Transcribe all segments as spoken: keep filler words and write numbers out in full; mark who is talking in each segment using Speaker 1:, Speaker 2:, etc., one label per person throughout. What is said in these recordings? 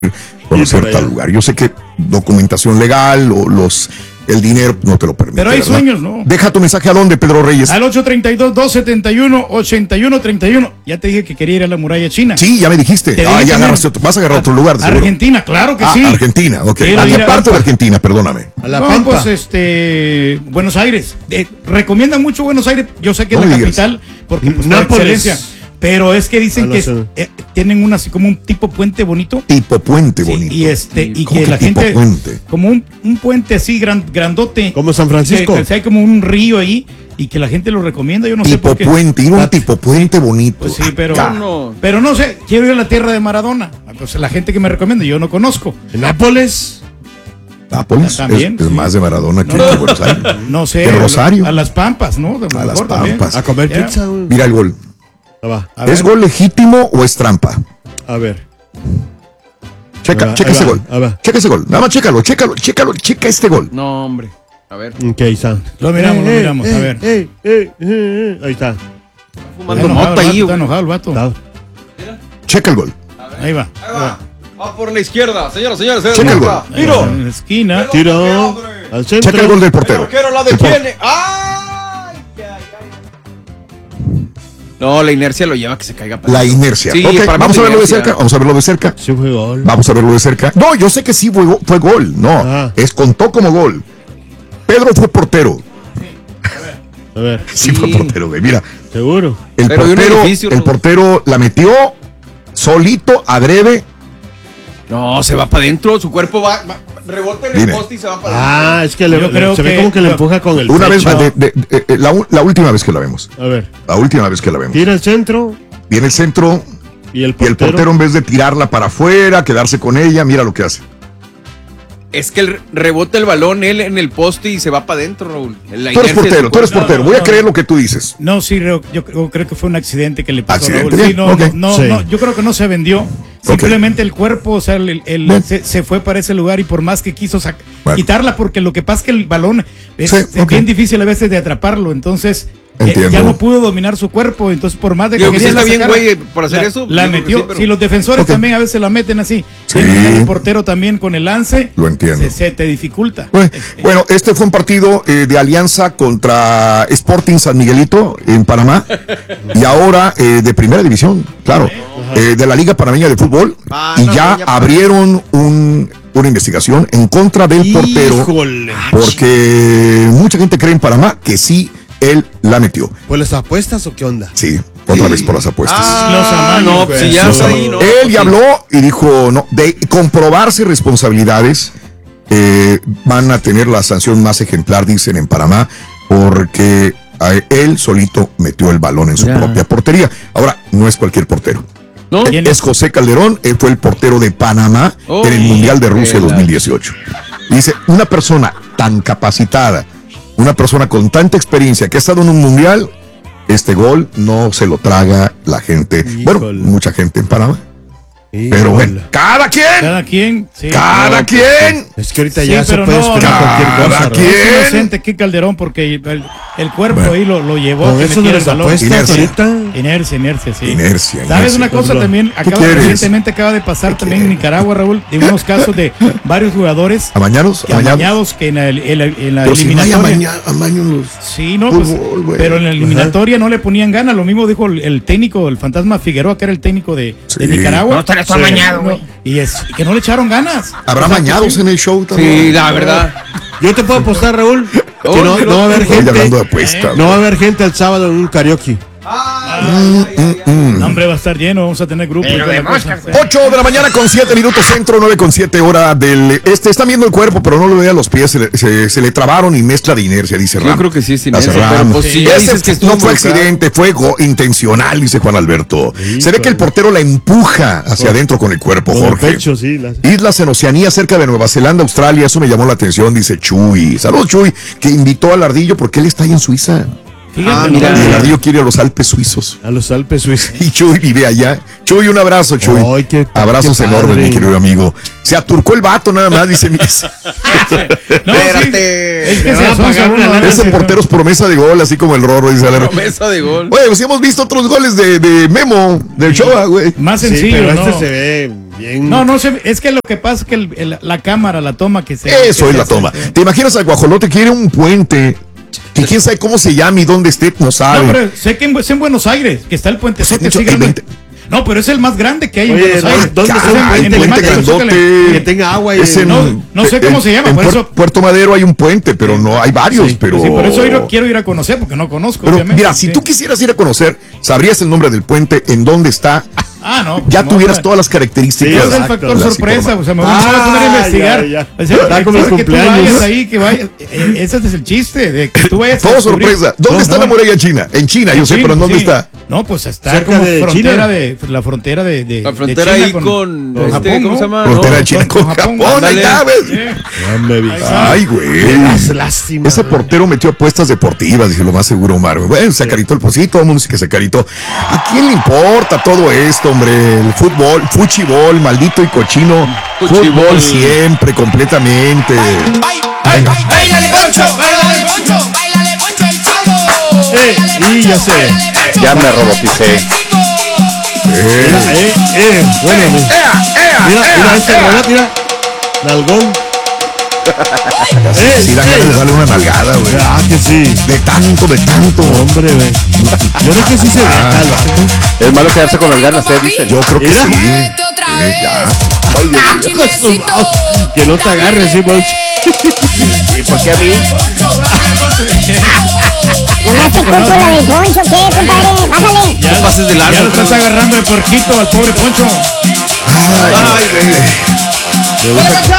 Speaker 1: conocer tal lugar. Yo sé que documentación legal o los el dinero no te lo permite.
Speaker 2: Pero hay
Speaker 1: ¿verdad?
Speaker 2: sueños, ¿no?
Speaker 1: Deja tu mensaje a dónde, Pedro Reyes.
Speaker 2: Al ocho treinta y dos, doscientos setenta y uno, ochenta y uno treinta y uno. Ya te dije que quería ir a la muralla china.
Speaker 1: Sí, ya me dijiste.
Speaker 2: Te
Speaker 1: Ah,
Speaker 2: dije
Speaker 1: ya
Speaker 2: también.
Speaker 1: agarraste otro- vas a agarrar otro lugar. seguro.
Speaker 2: Argentina, claro que
Speaker 1: Ah,
Speaker 2: sí.
Speaker 1: Argentina, ok.
Speaker 2: Quiero
Speaker 1: ¿A
Speaker 2: ir
Speaker 1: qué
Speaker 2: a-
Speaker 1: parte de Argentina? Perdóname.
Speaker 3: A la
Speaker 2: no,
Speaker 3: Pampa.
Speaker 2: pues este, Buenos Aires. Eh, recomiendan mucho Buenos Aires. Yo sé que
Speaker 1: No
Speaker 2: es la
Speaker 1: me digas.
Speaker 2: capital, porque pues, por
Speaker 3: Nápoles.
Speaker 2: excelencia. Pero es que dicen
Speaker 3: Ah, no
Speaker 2: que
Speaker 3: sé.
Speaker 2: eh, tienen una así como un tipo puente bonito.
Speaker 1: Tipo puente
Speaker 2: Sí,
Speaker 1: bonito.
Speaker 2: y este, y
Speaker 1: ¿Cómo
Speaker 2: que
Speaker 1: que
Speaker 2: la
Speaker 1: tipo
Speaker 2: gente,
Speaker 1: puente?
Speaker 2: como un, un puente así gran, grandote.
Speaker 3: Como San Francisco.
Speaker 2: Que, que hay como un río ahí y que la gente lo recomienda. Yo no sé
Speaker 1: Tipo
Speaker 2: por qué.
Speaker 1: puente, ir a un tipo puente bonito.
Speaker 2: Pues sí, pero
Speaker 1: Acá.
Speaker 2: no. pero no sé, quiero ir a la tierra de Maradona. Pues la gente que me recomienda, yo no conozco.
Speaker 3: En Nápoles.
Speaker 1: Nápoles
Speaker 2: También,
Speaker 1: es, es
Speaker 2: sí.
Speaker 1: más de Maradona que
Speaker 2: No,
Speaker 1: de Buenos Aires.
Speaker 2: No sé.
Speaker 1: De Rosario.
Speaker 2: A las Pampas, ¿no? De lo
Speaker 1: A las
Speaker 2: mejor también.
Speaker 1: Pampas.
Speaker 3: A comer
Speaker 2: Ya.
Speaker 3: pizza, güey.
Speaker 1: Mira el gol.
Speaker 3: Ah, va.
Speaker 2: A
Speaker 1: ¿Es
Speaker 2: ver.
Speaker 1: gol legítimo o es trampa?
Speaker 3: A ver.
Speaker 1: Checa,
Speaker 3: Ahí va,
Speaker 1: checa
Speaker 3: ahí
Speaker 1: ese
Speaker 3: va,
Speaker 1: gol.
Speaker 3: ahí va.
Speaker 1: Checa ese gol. Nada más chécalo, chécalo, chécalo, checa este gol.
Speaker 4: No, hombre. A ver.
Speaker 3: Ok, ahí está.
Speaker 2: Lo miramos, lo miramos, a ver.
Speaker 3: eh, eh, eh, eh, ahí está.
Speaker 4: Fumando
Speaker 2: Está enojado
Speaker 4: mota
Speaker 2: el vato,
Speaker 4: ahí.
Speaker 2: Está enojado el vato.
Speaker 3: Está.
Speaker 1: Checa el gol.
Speaker 2: Ahí va.
Speaker 4: Ahí va. Va por la izquierda, señoras, señores.
Speaker 1: Checa el gol.
Speaker 2: Ahí va, en la esquina.
Speaker 3: Tiro. Al centro.
Speaker 1: Checa el gol del portero.
Speaker 4: Pero la
Speaker 1: El por-
Speaker 4: detiene. ¡Ay! Ay, ay. No, la inercia lo lleva a que se caiga. para
Speaker 1: La
Speaker 4: adentro.
Speaker 1: inercia.
Speaker 4: Sí,
Speaker 1: Ok,
Speaker 4: para mí
Speaker 1: vamos a
Speaker 4: la
Speaker 1: verlo de
Speaker 4: inercia.
Speaker 1: cerca. Vamos a verlo de cerca.
Speaker 3: Sí fue gol.
Speaker 1: Vamos a verlo de cerca. No, yo sé que sí fue, go- fue gol. No,
Speaker 3: Ah.
Speaker 1: es contó como gol. Pedro fue portero.
Speaker 3: A ver.
Speaker 1: Sí, fue
Speaker 4: Sí.
Speaker 1: portero, güey. Mira,
Speaker 3: Seguro.
Speaker 1: el
Speaker 4: Pero de un
Speaker 1: portero,
Speaker 4: edificio,
Speaker 1: el
Speaker 4: ¿no?
Speaker 1: portero la metió solito, adrede.
Speaker 4: No, se va para adentro. Su cuerpo va. va- rebota en el
Speaker 1: Dime.
Speaker 4: poste y se va para adentro.
Speaker 3: Ah, es que le,
Speaker 2: Yo creo
Speaker 3: se ve
Speaker 2: que-
Speaker 3: como que le empuja con el
Speaker 1: Una vez,
Speaker 3: pecho.
Speaker 1: de- de- de- de- la, u- la última vez que la vemos.
Speaker 3: A ver.
Speaker 1: La última vez que la vemos.
Speaker 3: Tira el centro
Speaker 1: Viene el centro
Speaker 3: y el
Speaker 1: y el
Speaker 3: portero.
Speaker 1: portero en vez de tirarla para afuera, quedarse con ella, mira lo que hace.
Speaker 4: Es que el- rebota el balón él en el poste y se va para adentro, Raúl. La
Speaker 1: Tú eres
Speaker 4: inercia de
Speaker 1: portero,
Speaker 4: su
Speaker 1: tú eres
Speaker 4: cuerpo.
Speaker 1: portero.
Speaker 2: no,
Speaker 1: Voy a
Speaker 2: no.
Speaker 1: creer lo que tú dices.
Speaker 2: No, sí, creo- yo creo, creo que fue un accidente que le pasó
Speaker 1: Accidente,
Speaker 2: a Raúl. Sí,
Speaker 1: bien,
Speaker 2: no,
Speaker 1: ok.
Speaker 2: no, no,
Speaker 3: Sí.
Speaker 2: no, yo creo que no se vendió. Simplemente el cuerpo, o sea, el, el-
Speaker 1: Bien.
Speaker 2: se, se fue para ese lugar y por más que quiso sac-
Speaker 1: Bueno.
Speaker 2: quitarla, porque lo que pasa es que el balón es,
Speaker 1: Sí,
Speaker 2: es
Speaker 1: ok.
Speaker 2: bien difícil a veces de atraparlo, entonces eh,
Speaker 1: Entiendo.
Speaker 2: ya no pudo dominar su cuerpo, entonces por más de
Speaker 4: Digo que sí
Speaker 2: quería
Speaker 4: está
Speaker 2: la
Speaker 4: bien,
Speaker 2: sacara,
Speaker 4: güey, por hacer
Speaker 2: la-
Speaker 4: eso.
Speaker 2: La
Speaker 4: Yo creo que
Speaker 2: metió.
Speaker 4: sí, pero-
Speaker 2: Sí, los defensores
Speaker 1: Ok.
Speaker 2: también a veces la meten así.
Speaker 1: Sí.
Speaker 2: El portero también con el lance.
Speaker 1: Lo entiendo.
Speaker 2: Se, se te dificulta.
Speaker 1: Bueno, bueno, este fue un partido eh, de alianza contra Sporting San Miguelito en Panamá y ahora eh, de primera división, claro, eh, de la Liga Panameña de Fútbol
Speaker 4: Ah,
Speaker 1: y
Speaker 4: no,
Speaker 1: ya
Speaker 4: ya-
Speaker 1: abrieron un, una investigación en contra del portero
Speaker 3: Híjole.
Speaker 1: porque mucha gente cree en Panamá que sí, él la metió.
Speaker 3: ¿Pues las apuestas o qué onda?
Speaker 1: Sí, otra vez por las apuestas.
Speaker 2: Los
Speaker 4: Ah,
Speaker 2: amaños,
Speaker 4: no, pues si ya
Speaker 1: Los
Speaker 4: está
Speaker 1: ama-
Speaker 4: ahí, ¿no?
Speaker 1: Él
Speaker 4: Sí.
Speaker 1: ya habló y dijo, no, de comprobarse responsabilidades, eh, van a tener la sanción más ejemplar, dicen en Panamá, porque a él solito metió el balón en su
Speaker 4: Ya.
Speaker 1: propia portería. Ahora, no es cualquier portero.
Speaker 4: ¿No?
Speaker 2: ¿Quién
Speaker 1: Es José Calderón, él fue el portero de Panamá
Speaker 4: Oh,
Speaker 1: en el Mundial de Rusia
Speaker 4: qué
Speaker 1: dos mil dieciocho. Dice, una persona tan capacitada, una persona con tanta experiencia que ha estado en un Mundial, este gol no se lo traga la gente. Bueno,
Speaker 3: Híjole.
Speaker 1: mucha gente en Panamá.
Speaker 3: Híjole.
Speaker 1: Pero bueno, cada quien,
Speaker 2: Cada quien. Sí.
Speaker 1: cada
Speaker 4: no,
Speaker 1: quien.
Speaker 3: Es que ahorita
Speaker 2: Sí,
Speaker 3: ya se
Speaker 2: pero
Speaker 3: puede
Speaker 2: no,
Speaker 3: esperar
Speaker 2: no.
Speaker 3: cualquier cosa.
Speaker 1: Cada
Speaker 3: Raúl.
Speaker 1: quien.
Speaker 2: Es inocente que Calderón porque el, el cuerpo ahí lo, lo llevó. a
Speaker 3: Con
Speaker 2: que
Speaker 3: eso de
Speaker 2: metiera
Speaker 3: las
Speaker 2: el balón.
Speaker 3: apuestas
Speaker 1: Inercia.
Speaker 3: ahorita.
Speaker 2: Inercia, inercia, sí.
Speaker 1: Inercia,
Speaker 2: ¿Sabes
Speaker 1: inercia.
Speaker 2: una cosa
Speaker 3: Pues,
Speaker 2: también? Acaba,
Speaker 1: quieres?
Speaker 2: recientemente acaba de pasar también en Nicaragua, Raúl, de unos casos de varios jugadores
Speaker 1: ¿Amañados?
Speaker 2: que
Speaker 1: ¿Amañados?
Speaker 2: amañados que en la, en la- en la
Speaker 1: Pero si no hay
Speaker 2: eliminatoria.
Speaker 1: amaña- amaños.
Speaker 2: Sí, no, pues,
Speaker 1: Fútbol, güey.
Speaker 2: pero en la eliminatoria no le ponían ganas. Lo mismo dijo el, el técnico, el fantasma Figueroa, que era el técnico de, de
Speaker 1: Sí.
Speaker 2: Nicaragua.
Speaker 4: No estarías tú
Speaker 2: Sí.
Speaker 4: amañado, güey.
Speaker 2: No, y, es, y que no le echaron ganas.
Speaker 1: ¿Habrá
Speaker 2: O sea, que
Speaker 1: amañados
Speaker 2: sí.
Speaker 1: en el show también?
Speaker 4: Sí, la verdad.
Speaker 3: Yo te puedo apostar, Raúl, que
Speaker 4: Oh,
Speaker 3: no,
Speaker 4: sí,
Speaker 3: no va a haber
Speaker 1: Estoy hablando de
Speaker 3: gente.
Speaker 1: apuestas.
Speaker 3: No va a haber gente el sábado en un karaoke.
Speaker 2: No, hombre, va a estar lleno, vamos a tener grupo. y toda la cosa.
Speaker 1: ocho de la mañana con siete minutos centro, nueve con siete hora del este. Están viendo el cuerpo, pero no lo vean los pies, se le, se, se le trabaron y mezcla de inercia, dice
Speaker 4: Yo
Speaker 1: Ram.
Speaker 4: creo que sí es
Speaker 1: Hace
Speaker 4: inercia, pero
Speaker 1: Ram.
Speaker 4: pues si ya
Speaker 1: Ese
Speaker 4: dices que estuvo
Speaker 1: no fue
Speaker 4: involucrado.
Speaker 1: accidente, fue go- intencional, dice Juan Alberto. Se ve que el portero la empuja hacia
Speaker 3: Con-
Speaker 1: adentro con el cuerpo,
Speaker 3: Con el
Speaker 1: Jorge.
Speaker 3: pecho, sí. las-
Speaker 1: Islas en Oceanía, cerca de Nueva Zelanda, Australia, eso me llamó la atención, dice Chuy. Saludos, Chuy, que invitó al Ardillo porque él está ahí en Suiza.
Speaker 2: Fíjate,
Speaker 4: Ah,
Speaker 2: ¿no?
Speaker 4: mira.
Speaker 1: Y el Ardillo quiere ir a los Alpes suizos.
Speaker 3: A los Alpes suizos.
Speaker 1: Y Chuy vive allá. Chuy, un abrazo, Chuy.
Speaker 3: Ay, qué-
Speaker 1: Abrazos
Speaker 3: qué
Speaker 1: enormes,
Speaker 3: padre.
Speaker 1: mi querido amigo. Se aturcó el vato nada más, dice mi.
Speaker 2: No, sí,
Speaker 4: Espérate.
Speaker 2: es que
Speaker 3: Me
Speaker 2: se
Speaker 3: van a
Speaker 2: asocia
Speaker 3: pagar
Speaker 2: uno
Speaker 3: una
Speaker 2: a
Speaker 3: lana.
Speaker 1: Ese
Speaker 2: veces,
Speaker 1: portero es promesa de gol, así como el Rorro, dice Alero.
Speaker 4: Promesa de gol.
Speaker 1: Oye, pues sí hemos visto otros goles de, de Memo, del Showa, güey.
Speaker 2: Más
Speaker 3: Sí,
Speaker 2: sencillo,
Speaker 3: pero
Speaker 2: ¿no?
Speaker 3: este se ve Bien.
Speaker 2: No, no sé, es que lo que pasa es que el- el- la cámara, la toma que se...
Speaker 1: Eso
Speaker 2: que
Speaker 1: es
Speaker 2: se
Speaker 1: la
Speaker 2: hace,
Speaker 1: toma.
Speaker 2: sí.
Speaker 1: ¿Te imaginas al guajolote que quiere un puente? Que quién sabe cómo se llama y dónde esté, no sabe.
Speaker 2: No, pero sé que en, es en Buenos Aires, que está el puente
Speaker 1: Pues hay mucho-
Speaker 2: así
Speaker 1: hay
Speaker 2: grande.
Speaker 1: veinte.
Speaker 2: No, pero es el más grande que hay
Speaker 3: Oye,
Speaker 2: en Buenos
Speaker 3: ¿no?
Speaker 2: Aires.
Speaker 3: ¿Dónde
Speaker 1: Ya,
Speaker 3: está el
Speaker 2: en
Speaker 1: hay
Speaker 2: el
Speaker 1: puente
Speaker 2: Macho,
Speaker 1: grandote.
Speaker 2: Zócalo.
Speaker 3: Que tenga agua y
Speaker 1: Es en-
Speaker 2: No, no sé cómo
Speaker 1: en-
Speaker 2: se llama,
Speaker 1: en
Speaker 2: por
Speaker 1: Puer-
Speaker 2: eso-
Speaker 1: Puerto Madero hay un puente, pero no hay varios.
Speaker 3: Sí,
Speaker 1: pero
Speaker 2: Sí, por eso ir- quiero ir a conocer, porque no conozco,
Speaker 1: Pero
Speaker 2: obviamente.
Speaker 1: mira, si
Speaker 2: sí.
Speaker 1: tú quisieras ir a conocer, sabrías el nombre del puente, en dónde está,
Speaker 2: Ah, no.
Speaker 1: ya
Speaker 2: no,
Speaker 1: tuvieras
Speaker 2: no.
Speaker 1: todas las
Speaker 2: Es
Speaker 1: características.
Speaker 2: el
Speaker 3: Exacto,
Speaker 2: factor
Speaker 1: la
Speaker 2: sorpresa,
Speaker 1: psicóloga.
Speaker 2: o sea, me voy
Speaker 3: Ah,
Speaker 2: a poner a investigar.
Speaker 3: ya, ya.
Speaker 2: O sea,
Speaker 3: Está como el
Speaker 2: que tú
Speaker 3: cumpleaños.
Speaker 2: vayas ahí, que vayas, eh, ese es el chiste, de que tú vayas a
Speaker 1: Todo
Speaker 2: descubrir.
Speaker 1: sorpresa. ¿Dónde
Speaker 2: No,
Speaker 1: está
Speaker 2: no.
Speaker 1: la muralla china? En China, yo sé,
Speaker 2: Sí,
Speaker 1: pero ¿en dónde
Speaker 2: sí.
Speaker 1: está?
Speaker 2: No, pues está
Speaker 3: Cerca
Speaker 2: como
Speaker 3: de
Speaker 2: frontera
Speaker 3: China.
Speaker 2: de la frontera de, de
Speaker 4: La
Speaker 2: de
Speaker 4: frontera
Speaker 2: China
Speaker 4: ahí con, este,
Speaker 2: Japón,
Speaker 4: ¿cómo
Speaker 2: ¿no?
Speaker 4: se llama?
Speaker 1: Frontera
Speaker 4: No,
Speaker 1: de China
Speaker 2: con-
Speaker 1: con
Speaker 2: con Japón.
Speaker 1: Japón, ahí
Speaker 4: Ándale.
Speaker 1: ya ves.
Speaker 2: Eh,
Speaker 3: Ya me vi.
Speaker 1: Ay, güey.
Speaker 3: Las lástima.
Speaker 1: Ese portero metió apuestas deportivas, dije lo más seguro, Omar. Bueno, se acaritó el pocito, todo el mundo dice que se acaritó. ¿A quién le importa todo esto, hombre? El fútbol, fuchibol, maldito y cochino.
Speaker 4: Fuchibol.
Speaker 1: Fútbol siempre, completamente.
Speaker 5: Báilale Poncho, báilale Poncho, báilale Poncho el chico.
Speaker 3: Eh, y ya sé.
Speaker 6: Ya me roboticé.
Speaker 1: Eh,
Speaker 3: Mira, eh, eh, bueno, mira, mira este robot, mira. Nalgón.
Speaker 1: sí, dan ganas de darle una nalgada, güey.
Speaker 3: Ah, que sí.
Speaker 1: De tanto, de tanto.
Speaker 3: Hombre, güey. Yo creo que sí se deja. lo-
Speaker 6: Es malo quedarse con las ganas, ¿eh? Dicen.
Speaker 1: Yo creo que
Speaker 3: Mira.
Speaker 1: sí.
Speaker 5: Vete otra
Speaker 1: Eh,
Speaker 5: vez.
Speaker 1: ya.
Speaker 5: Ah, chismecito.
Speaker 3: Que no te agarres, sí, Monch.
Speaker 6: ¿Y por qué a mí?
Speaker 7: Nomás te culpo la del Poncho, ¿qué, compadre? Bájale.
Speaker 4: Ya pases de
Speaker 2: Ya
Speaker 4: largo.
Speaker 2: lo estás agarrando de porquito al pobre Poncho.
Speaker 1: Ay,
Speaker 3: Me gusta,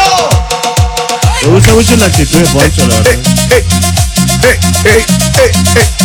Speaker 3: me gusta mucho la actitud de Poncho, la verdad.
Speaker 1: eh, eh, eh, eh,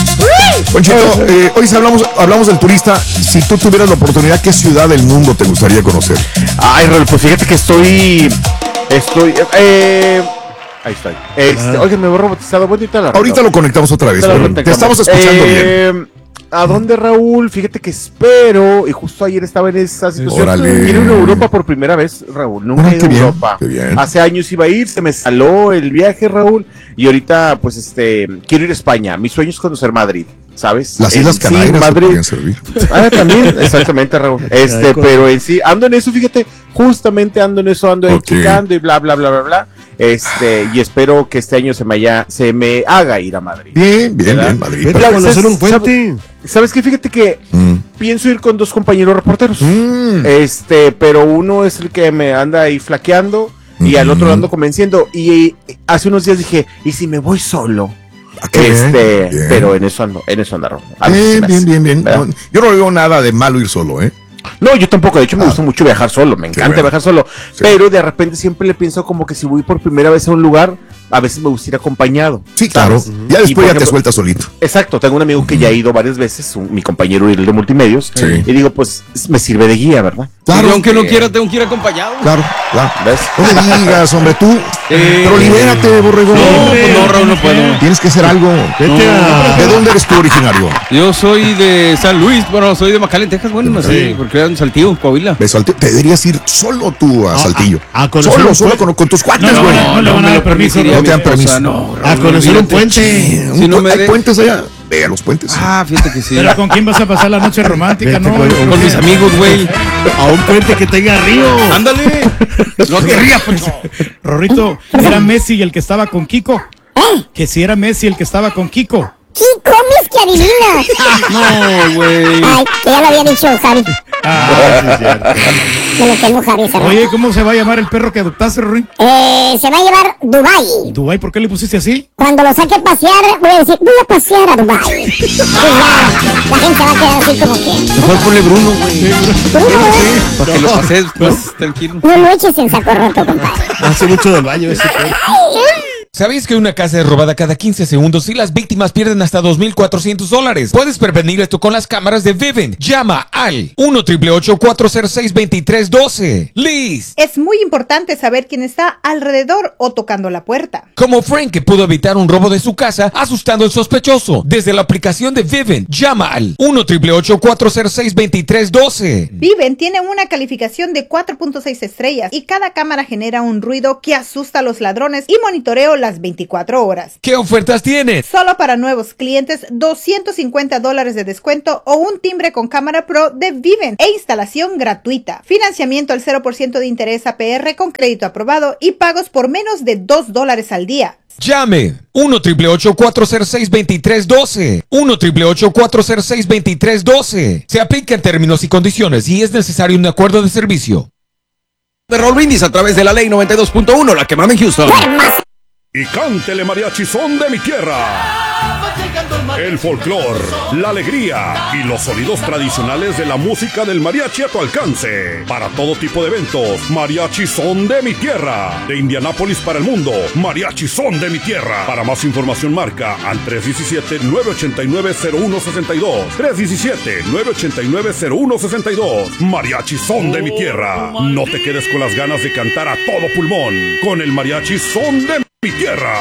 Speaker 1: eh. Ponchito, eh, hoy hablamos, hablamos del turista. Si tú tuvieras la oportunidad, ¿qué ciudad del mundo te gustaría conocer?
Speaker 6: Ay, Raúl, pues fíjate que estoy. Estoy. Eh, ahí estoy. Este, Oigan, me voy robotizado. Bueno, ahorita la-
Speaker 1: Ahorita lo conectamos otra vez,
Speaker 6: ahorita la
Speaker 1: pero te
Speaker 6: contactamos.
Speaker 1: estamos escuchando bien.
Speaker 6: Eh, ¿A dónde, Raúl? Fíjate que espero, y justo ayer estaba en esa situación.
Speaker 1: Órale.
Speaker 6: Quiero ir a Europa por primera vez, Raúl. Nunca
Speaker 1: Ah,
Speaker 6: he ido
Speaker 1: qué
Speaker 6: a
Speaker 1: bien,
Speaker 6: Europa.
Speaker 1: qué bien.
Speaker 6: Hace años iba a ir, se me saló el viaje, Raúl. Y ahorita, pues, este, quiero ir a España. Mi sueño es conocer Madrid, ¿sabes?
Speaker 1: Las
Speaker 6: En
Speaker 1: Islas
Speaker 6: sí,
Speaker 1: Canarias te
Speaker 6: Madrid.
Speaker 1: podrían servir.
Speaker 6: Ah, también, exactamente, Raúl. Este,
Speaker 3: Ay, con-
Speaker 6: pero en sí, ando en eso, fíjate, justamente ando en eso, ando ahí
Speaker 1: Ok.
Speaker 6: checando y bla, bla, bla, bla, bla. Este, y espero que este año se me haya, se me haga ir a Madrid.
Speaker 1: Bien, bien,
Speaker 6: ¿Verdad?
Speaker 1: bien, Madrid.
Speaker 3: Vete a
Speaker 6: ¿sabes-
Speaker 3: conocer un
Speaker 6: sabes-
Speaker 3: puente.
Speaker 6: ¿Sabes qué? Fíjate que
Speaker 1: Mm.
Speaker 6: pienso ir con dos compañeros reporteros.
Speaker 1: Mm.
Speaker 6: Este, pero uno es el que me anda ahí flaqueando y al otro lo ando convenciendo. Y hace unos días dije, ¿y si me voy solo?
Speaker 1: Ah, qué bien,
Speaker 6: Este,
Speaker 1: bien.
Speaker 6: pero en eso ando, en eso ando. A ver si se
Speaker 1: Bien,
Speaker 6: me
Speaker 1: bien,
Speaker 6: hace,
Speaker 1: bien, bien.
Speaker 6: ¿verdad?
Speaker 1: No, yo no veo nada de malo ir solo, ¿eh?
Speaker 6: No, yo tampoco, de hecho me
Speaker 1: Ah.
Speaker 6: gusta mucho viajar solo, me encanta
Speaker 1: bueno.
Speaker 6: viajar solo,
Speaker 1: Sí.
Speaker 6: pero de repente siempre le pienso como que si voy por primera vez a un lugar, a veces me gusta ir acompañado.
Speaker 1: Sí, claro.
Speaker 6: ¿sabes?
Speaker 1: Ya
Speaker 6: Y,
Speaker 1: después
Speaker 6: por
Speaker 1: ya te
Speaker 6: ejemplo,
Speaker 1: sueltas solito.
Speaker 6: Exacto, tengo un amigo que ya ha ido varias veces, un- mi compañero el de multimedios,
Speaker 1: Sí.
Speaker 6: y digo, pues me sirve de guía, ¿verdad?
Speaker 1: Claro.
Speaker 4: Y aunque no quiera, tengo que ir acompañado.
Speaker 1: Claro, claro.
Speaker 6: ¿Ves?
Speaker 1: No me digas, hombre, tú.
Speaker 4: Eh,
Speaker 1: Pero libérate, borrego.
Speaker 4: No, pues no, Raúl, no puedo.
Speaker 1: Tienes que hacer algo.
Speaker 3: Vete a.
Speaker 1: ¿De dónde eres tú originario?
Speaker 4: Yo soy de San Luis, bueno, soy de McAllen, Texas, bueno, no sé, porque era en Saltillo, Coahuila.
Speaker 1: De Saltillo. Te deberías ir solo tú a Saltillo.
Speaker 3: a- a conocer
Speaker 1: solo,
Speaker 3: un
Speaker 1: solo
Speaker 3: pueblo.
Speaker 1: con, con tus cuates,
Speaker 2: No,
Speaker 1: güey.
Speaker 2: no, no le van a dar permiso.
Speaker 1: No te dan
Speaker 4: mi
Speaker 1: permiso.
Speaker 4: esposa, no,
Speaker 3: A
Speaker 4: Raúl,
Speaker 3: conocer un
Speaker 4: olvídate.
Speaker 3: puente.
Speaker 4: Si no me
Speaker 1: ¿Hay
Speaker 4: de-
Speaker 1: puentes allá? Ve a los puentes.
Speaker 4: Ah, fíjate que sí.
Speaker 2: Pero ¿con quién vas a pasar la noche romántica?
Speaker 3: Vete
Speaker 2: No,
Speaker 3: con-
Speaker 2: yo-
Speaker 4: Con mis amigos, güey.
Speaker 3: A un puente que tenga río.
Speaker 4: Ándale. No te rías, Poncho.
Speaker 2: Rorrito, era Messi el que estaba con Kiko. Que si era Messi el que estaba con Kiko.
Speaker 7: ¿Qué comes que adivinas?
Speaker 4: No, güey.
Speaker 7: Ay, que ya lo había dicho Javi. Me lo tengo Javi ese rato.
Speaker 2: Oye, ¿cómo se va a llamar el perro que adoptaste, Rorrito?
Speaker 7: Eh, se va a llevar Dubai.
Speaker 2: Dubái, ¿por qué le pusiste así?
Speaker 7: Cuando lo saque a pasear, voy a decir, voy a pasear a Dubai. Pues ya, la gente va a quedar así como que.
Speaker 4: Mejor ponle Bruno, güey.
Speaker 7: Bruno, ¿eh?
Speaker 4: Para que lo pases más tranquilo.
Speaker 7: No lo eches en saco roto, compadre.
Speaker 3: Hace mucho del baño ese puente.
Speaker 8: ¿Sabías que una casa es robada cada quince segundos y las víctimas pierden hasta dos mil cuatrocientos dólares? Puedes prevenir esto con las cámaras de Vivint. Llama al uno, ocho ocho ocho, cuatro cero seis, dos tres uno dos. Liz.
Speaker 9: Es muy importante saber quién está alrededor o tocando la puerta.
Speaker 8: Como Frank, que pudo evitar un robo de su casa asustando al sospechoso. Desde la aplicación de Vivint, llama al uno, ocho ocho ocho, cuatro cero seis, dos tres uno dos.
Speaker 9: Vivint tiene una calificación de cuatro punto seis estrellas y cada cámara genera un ruido que asusta a los ladrones y monitoreo las veinticuatro horas.
Speaker 8: ¿Qué ofertas tienes?
Speaker 9: Solo para nuevos clientes, doscientos cincuenta dólares de descuento o un timbre con cámara Pro de Vivint e instalación gratuita. Financiamiento al cero por ciento de interés A P R con crédito aprobado y pagos por menos de dos dólares al día.
Speaker 8: Llame uno ocho ocho cuatro cero seis dos tres uno dos. uno ocho ocho cuatro cero seis dos tres uno dos. Se aplica en términos y condiciones y es necesario un acuerdo de servicio.
Speaker 4: De Raúl Brindis a través de la ley noventa y dos punto uno, la que manda en Houston.
Speaker 10: Y cántele mariachi son de mi tierra. El folclor, la alegría y los sonidos tradicionales de la música del mariachi a tu alcance. Para todo tipo de eventos, mariachi son de mi tierra. De Indianápolis para el mundo, mariachi son de mi tierra. Para más información marca al tres uno siete, nueve ocho nueve, cero uno seis dos. tres uno siete, nueve ocho nueve, cero uno seis dos. Mariachi son de mi tierra. No te quedes con las ganas de cantar a todo pulmón. Con el mariachi son de mi tierra.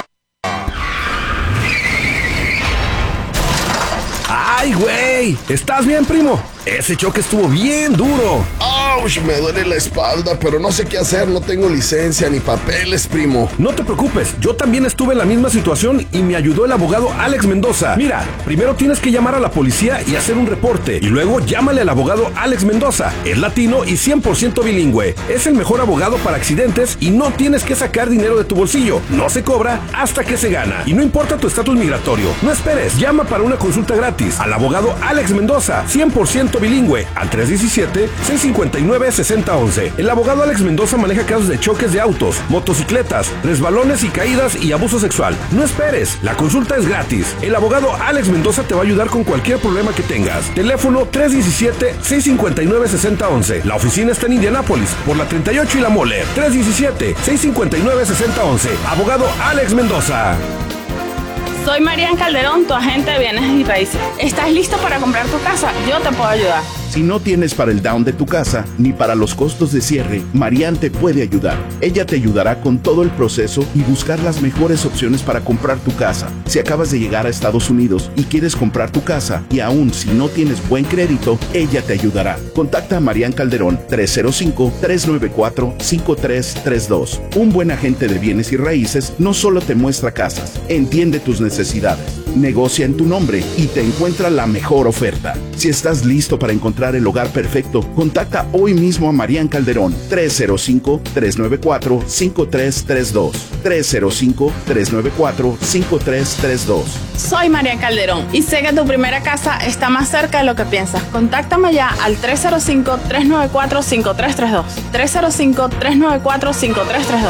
Speaker 11: ¡Ay, güey! ¿Estás bien, primo? Ese choque estuvo bien duro.
Speaker 12: ¡Auch! Me duele la espalda, pero no sé qué hacer. No tengo licencia ni papeles, primo.
Speaker 11: No te preocupes, yo también estuve en la misma situación y me ayudó el abogado Alex Mendoza. Mira, primero tienes que llamar a la policía y hacer un reporte. Y luego llámale al abogado Alex Mendoza. Es latino y cien por ciento bilingüe. Es el mejor abogado para accidentes y no tienes que sacar dinero de tu bolsillo. No se cobra hasta que se gana. Y no importa tu estatus migratorio. No esperes, llama para una consulta gratis al abogado Alex Mendoza, cien por ciento bilingüe, al tres uno siete, seis cinco nueve, seis cero uno uno. El abogado Alex Mendoza maneja casos de choques de autos, motocicletas, resbalones y caídas y abuso sexual. No esperes, la consulta es gratis. El abogado Alex Mendoza te va a ayudar con cualquier problema que tengas. Teléfono tres uno siete, seis cinco nueve, seis cero uno uno. La oficina está en Indianápolis, por la treinta y ocho y la Moller. tres uno siete, seis cinco nueve, seis cero uno uno. Abogado Alex Mendoza.
Speaker 13: Soy Marian Calderón, tu agente de bienes y raíces. ¿Estás listo para comprar tu casa? Yo te puedo ayudar.
Speaker 14: Si no tienes para el down de tu casa, ni para los costos de cierre, Marian te puede ayudar. Ella te ayudará con todo el proceso y buscar las mejores opciones para comprar tu casa. Si acabas de llegar a Estados Unidos y quieres comprar tu casa, y aún si no tienes buen crédito, ella te ayudará. Contacta a Marian Calderón, tres cero cinco, tres nueve cuatro, cinco tres tres dos. Un buen agente de bienes y raíces no solo te muestra casas, entiende tus necesidades, negocia en tu nombre y te encuentra la mejor oferta. Si estás listo para encontrar el hogar perfecto, contacta hoy mismo a Marian Calderón, tres cero cinco, tres nueve cuatro, cinco tres tres dos. tres cero cinco, tres nueve cuatro, cinco tres tres dos.
Speaker 13: Soy Marian Calderón y sé que tu primera casa está más cerca de lo que piensas. Contáctame ya al tres cero cinco, tres nueve cuatro, cinco tres tres dos. tres cero cinco, tres nueve cuatro, cinco tres tres dos.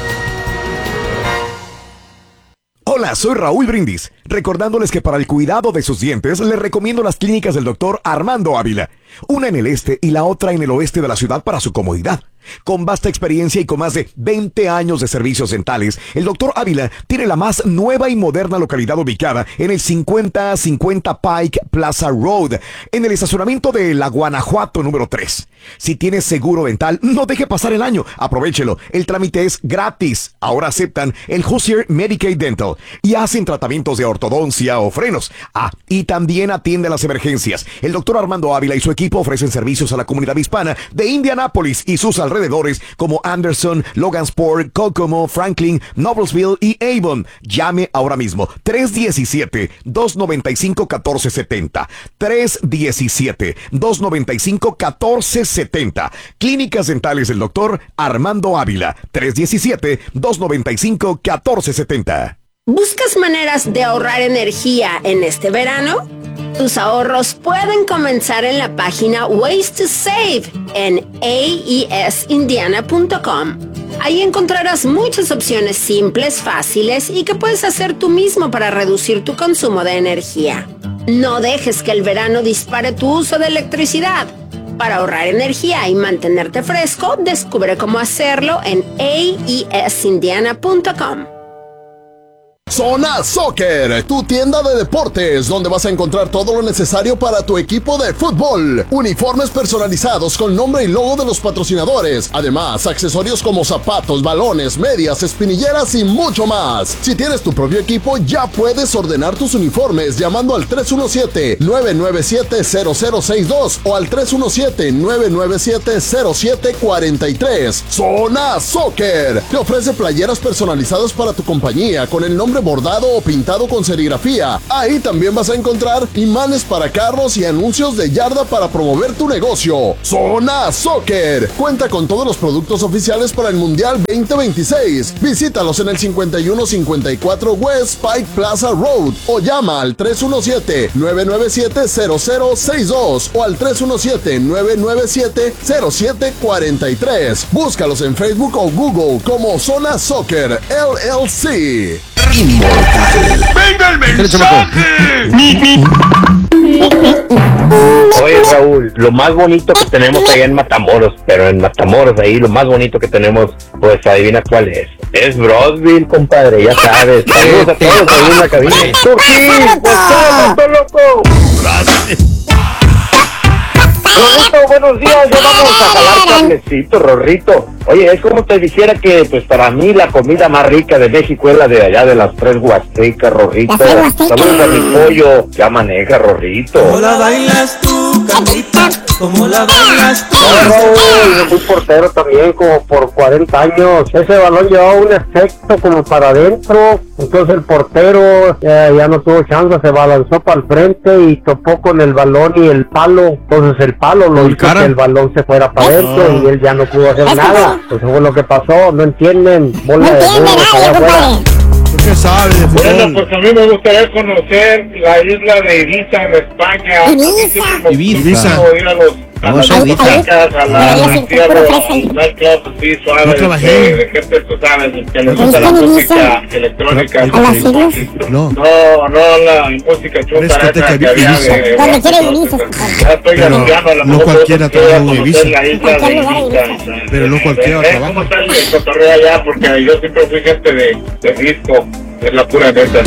Speaker 15: Hola, soy Raúl Brindis, recordándoles que para el cuidado de sus dientes les recomiendo las clínicas del doctor Armando Ávila, una en el este y la otra en el oeste de la ciudad para su comodidad. Con vasta experiencia y con más de veinte años de servicios dentales, el doctor Ávila tiene la más nueva y moderna localidad ubicada en el cincuenta cincuenta Pike Plaza Road, en el estacionamiento de la Guanajuato número tres. Si tienes seguro dental, no deje pasar el año, aprovéchelo, el trámite es gratis. Ahora aceptan el Hoosier Medicaid Dental y hacen tratamientos de ortodoncia o frenos. Ah, y también atiende las emergencias. El doctor Armando Ávila y su equipo ofrecen servicios a la comunidad hispana de Indianápolis y sus alrededores como Anderson, Logansport, Kokomo, Franklin, Noblesville y Avon. Llame ahora mismo tres uno siete, dos nueve cinco, uno cuatro siete cero. tres uno siete, dos nueve cinco, uno cuatro siete cero. Clínicas dentales del doctor Armando Ávila. tres uno siete, dos nueve cinco, uno cuatro siete cero.
Speaker 16: ¿Buscas maneras de ahorrar energía en este verano? Tus ahorros pueden comenzar en la página Ways to Save en a e s indiana punto com. Ahí encontrarás muchas opciones simples, fáciles y que puedes hacer tú mismo para reducir tu consumo de energía. No dejes que el verano dispare tu uso de electricidad. Para ahorrar energía y mantenerte fresco, descubre cómo hacerlo en a e s indiana punto com.
Speaker 12: Zona Soccer, tu tienda de deportes, donde vas a encontrar todo lo necesario para tu equipo de fútbol. Uniformes personalizados con nombre y logo de los patrocinadores. Además, accesorios como zapatos, balones, medias, espinilleras y mucho más. Si tienes tu propio equipo, ya puedes ordenar tus uniformes llamando al tres uno siete, nueve nueve siete, cero cero seis dos o al tres uno siete, nueve nueve siete, cero siete cuatro tres. Zona Soccer te ofrece playeras personalizadas para tu compañía con el nombre bordado o pintado con serigrafía. Ahí también vas a encontrar imanes para carros y anuncios de yarda para promover tu negocio. Zona Soccer cuenta con todos los productos oficiales para el Mundial veinte veintiséis. Visítalos en el cincuenta y uno cincuenta y cuatro West Pike Plaza Road o llama al tres uno siete, nueve nueve siete, cero cero seis dos o al tres uno siete, nueve nueve siete, cero siete cuatro tres. Búscalos en Facebook o Google como Zona Soccer L L C.
Speaker 5: ¡Venga el mensaje!
Speaker 17: Oye, Raúl, lo más bonito que tenemos allá en Matamoros, pero en Matamoros ahí lo más bonito que tenemos, pues adivina cuál es. Es Broadville, compadre, ya sabes. Saludos a todos ahí en la cabina. ¡Turquín! ¡Pues loco! Rorrito, buenos días, ya vamos a jalar carnecito, Rorrito. Oye, es como te dijera que, pues para mí la comida más rica de México es la de allá de las tres Huastecas, Rorrito. Saludos a mi pollo, ya maneja, Rorrito.
Speaker 5: ¿Cómo la bailas tú, Carlita? ¿Cómo la bailas tú?
Speaker 17: No, Raúl, yo fui portero también como por cuarenta años. Ese balón llevaba un efecto como para adentro, entonces el portero ya, ya no tuvo chance, se balanzó para el frente y topó con el balón y el palo. Entonces el palo lo hizo que el balón se fuera para adentro oh. y él ya no pudo hacer nada. Pues eso fue lo que pasó, no entienden. Bola
Speaker 7: no
Speaker 17: de
Speaker 7: entiende nadie, compadre.
Speaker 3: ¿Qué sabes de fútbol?
Speaker 18: Bueno, pues a mí me gustaría conocer la isla de Ibiza en España.
Speaker 7: Ibiza.
Speaker 3: Ibiza.
Speaker 18: Ir a los a las discotecas, a la entierro, nightclubs así suaves, de, de gente, tú sabes, que les gusta la música electrónica.
Speaker 3: No,
Speaker 18: no, no la música chunga esa que había de...
Speaker 7: Donde quiere Ibiza.
Speaker 18: Ya estoy anunciando, a lo mejor
Speaker 3: no cualquiera trabaja en Ibiza.
Speaker 18: La isla de Ibiza.
Speaker 3: Pero no cualquiera trabaja.
Speaker 18: ¿Cómo está el cotorreo allá? Porque yo siempre fui gente de, de disco, es la pura neta.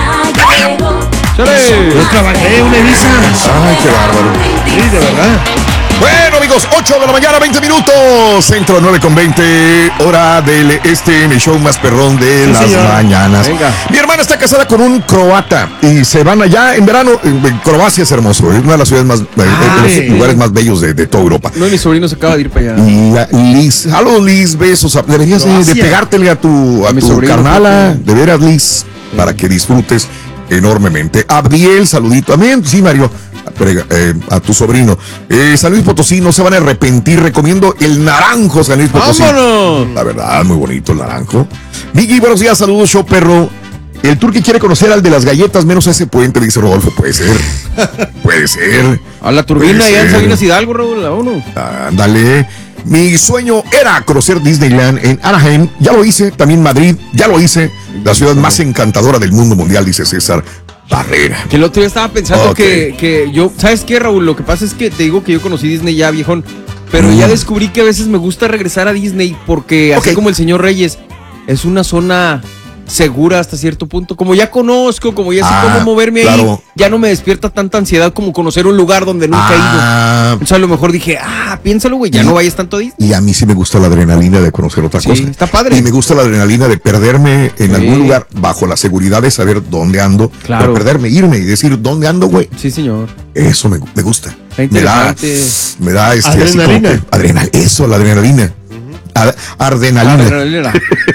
Speaker 3: Yo trabajé en una Ibiza.
Speaker 1: Ay, qué bárbaro.
Speaker 3: Sí, de verdad.
Speaker 1: Bueno, amigos, ocho de la mañana, veinte minutos. Centro nueve con veinte, hora del este, en el show más perrón de sí, las señor. mañanas. Venga. Mi hermana está casada con un croata y se van allá en verano. Croacia es hermoso, es una de las ciudades más, de los lugares más bellos de, de toda Europa.
Speaker 4: Uno de mis sobrinos acaba de ir para allá.
Speaker 1: La, Liz, halo Liz, besos. Deberías de, de pegártele a tu, a tu sobrino, carnala, de veras, Liz, sí. para que disfrutes enormemente. Abdiel, saludito. También, sí, Mario. Eh, a tu sobrino. Eh, San Luis Potosí, no se van a arrepentir. Recomiendo el naranjo San Luis Potosí. ¡Vámonos! La verdad, muy bonito el naranjo. Migui, buenos días, saludos, show perro. El Turqui quiere conocer al de las galletas, menos a ese puente, dice Rodolfo. Puede ser. Puede ser.
Speaker 4: A la turbina ya en Sabinas Hidalgo, Raúl, a uno.
Speaker 1: Ándale. Mi sueño era conocer Disneyland en Anaheim. Ya lo hice. También Madrid. Ya lo hice. La ciudad más encantadora del mundo mundial, dice César Barrera.
Speaker 4: Que el otro día estaba pensando
Speaker 1: okay.
Speaker 4: que, que yo, ¿sabes qué, Raúl? Lo que pasa es que te digo que yo conocí Disney ya, viejón, pero mm. ya descubrí que a veces me gusta regresar a Disney porque, okay. así como el señor Reyes, es una zona segura hasta cierto punto. Como ya conozco, como ya sé ah, cómo moverme claro. ahí, ya no me despierta tanta ansiedad como conocer un lugar donde nunca ah. he ido. O sea, a lo mejor dije, ah, piénsalo, güey, ya y, no vayas tanto a Disney.
Speaker 1: Y a mí sí me gusta la adrenalina de conocer otra
Speaker 4: sí,
Speaker 1: cosa.
Speaker 4: Está padre.
Speaker 1: Y me gusta la adrenalina de perderme en sí. algún lugar bajo la seguridad de saber dónde ando. Claro. De perderme, irme y decir dónde ando, güey.
Speaker 4: Sí, señor.
Speaker 1: Eso me, me gusta.
Speaker 4: Me da,
Speaker 1: me da este,
Speaker 3: adrenalina.
Speaker 1: Así como que, adrenal, eso, la adrenalina. Ad, ardenalina.
Speaker 4: Adrenalina.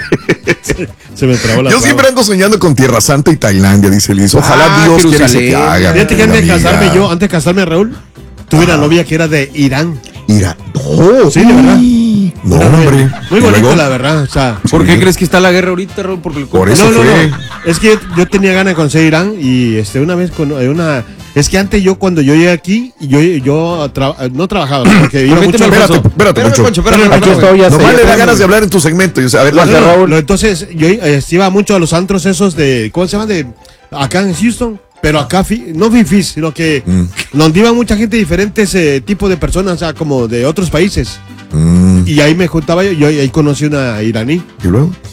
Speaker 3: Se me trabó la
Speaker 1: Yo
Speaker 3: traba.
Speaker 1: siempre ando soñando con Tierra Santa y Tailandia, dice Liz. Ojalá
Speaker 4: ah,
Speaker 1: Dios quiera
Speaker 4: que
Speaker 1: haga.
Speaker 3: Fíjate que antes de casarme yo, antes de casarme, Raúl, tuve una novia que era de Irán.
Speaker 1: Irán. No,
Speaker 3: sí, de verdad.
Speaker 1: No, hombre.
Speaker 3: Muy bonita, la verdad. O sea,
Speaker 4: ¿por
Speaker 3: sí.
Speaker 4: qué crees que está la guerra ahorita, Raúl? Porque el
Speaker 1: Por eso
Speaker 3: no,
Speaker 1: fue.
Speaker 3: no, no. Es que yo tenía ganas de conocer Irán y este una vez con una. Es que antes yo cuando yo llegué aquí, yo yo tra no trabajaba porque iba mucho.
Speaker 1: Espérate, espérate, Poncho. Aquí estoy, ya Nomás le da ganas de hablar en tu segmento. Y, o sea, a ver,
Speaker 3: no, no, Raúl. No, entonces yo eh, iba mucho a los antros esos de, ¿cómo se llama? De acá en Houston. Pero acá, no fifís, sino que mm. donde iba mucha gente de diferentes eh, tipos de personas, o sea, como de otros países. Mm. Y ahí me juntaba yo, yo ahí conocí una iraní.
Speaker 1: ¿Y luego?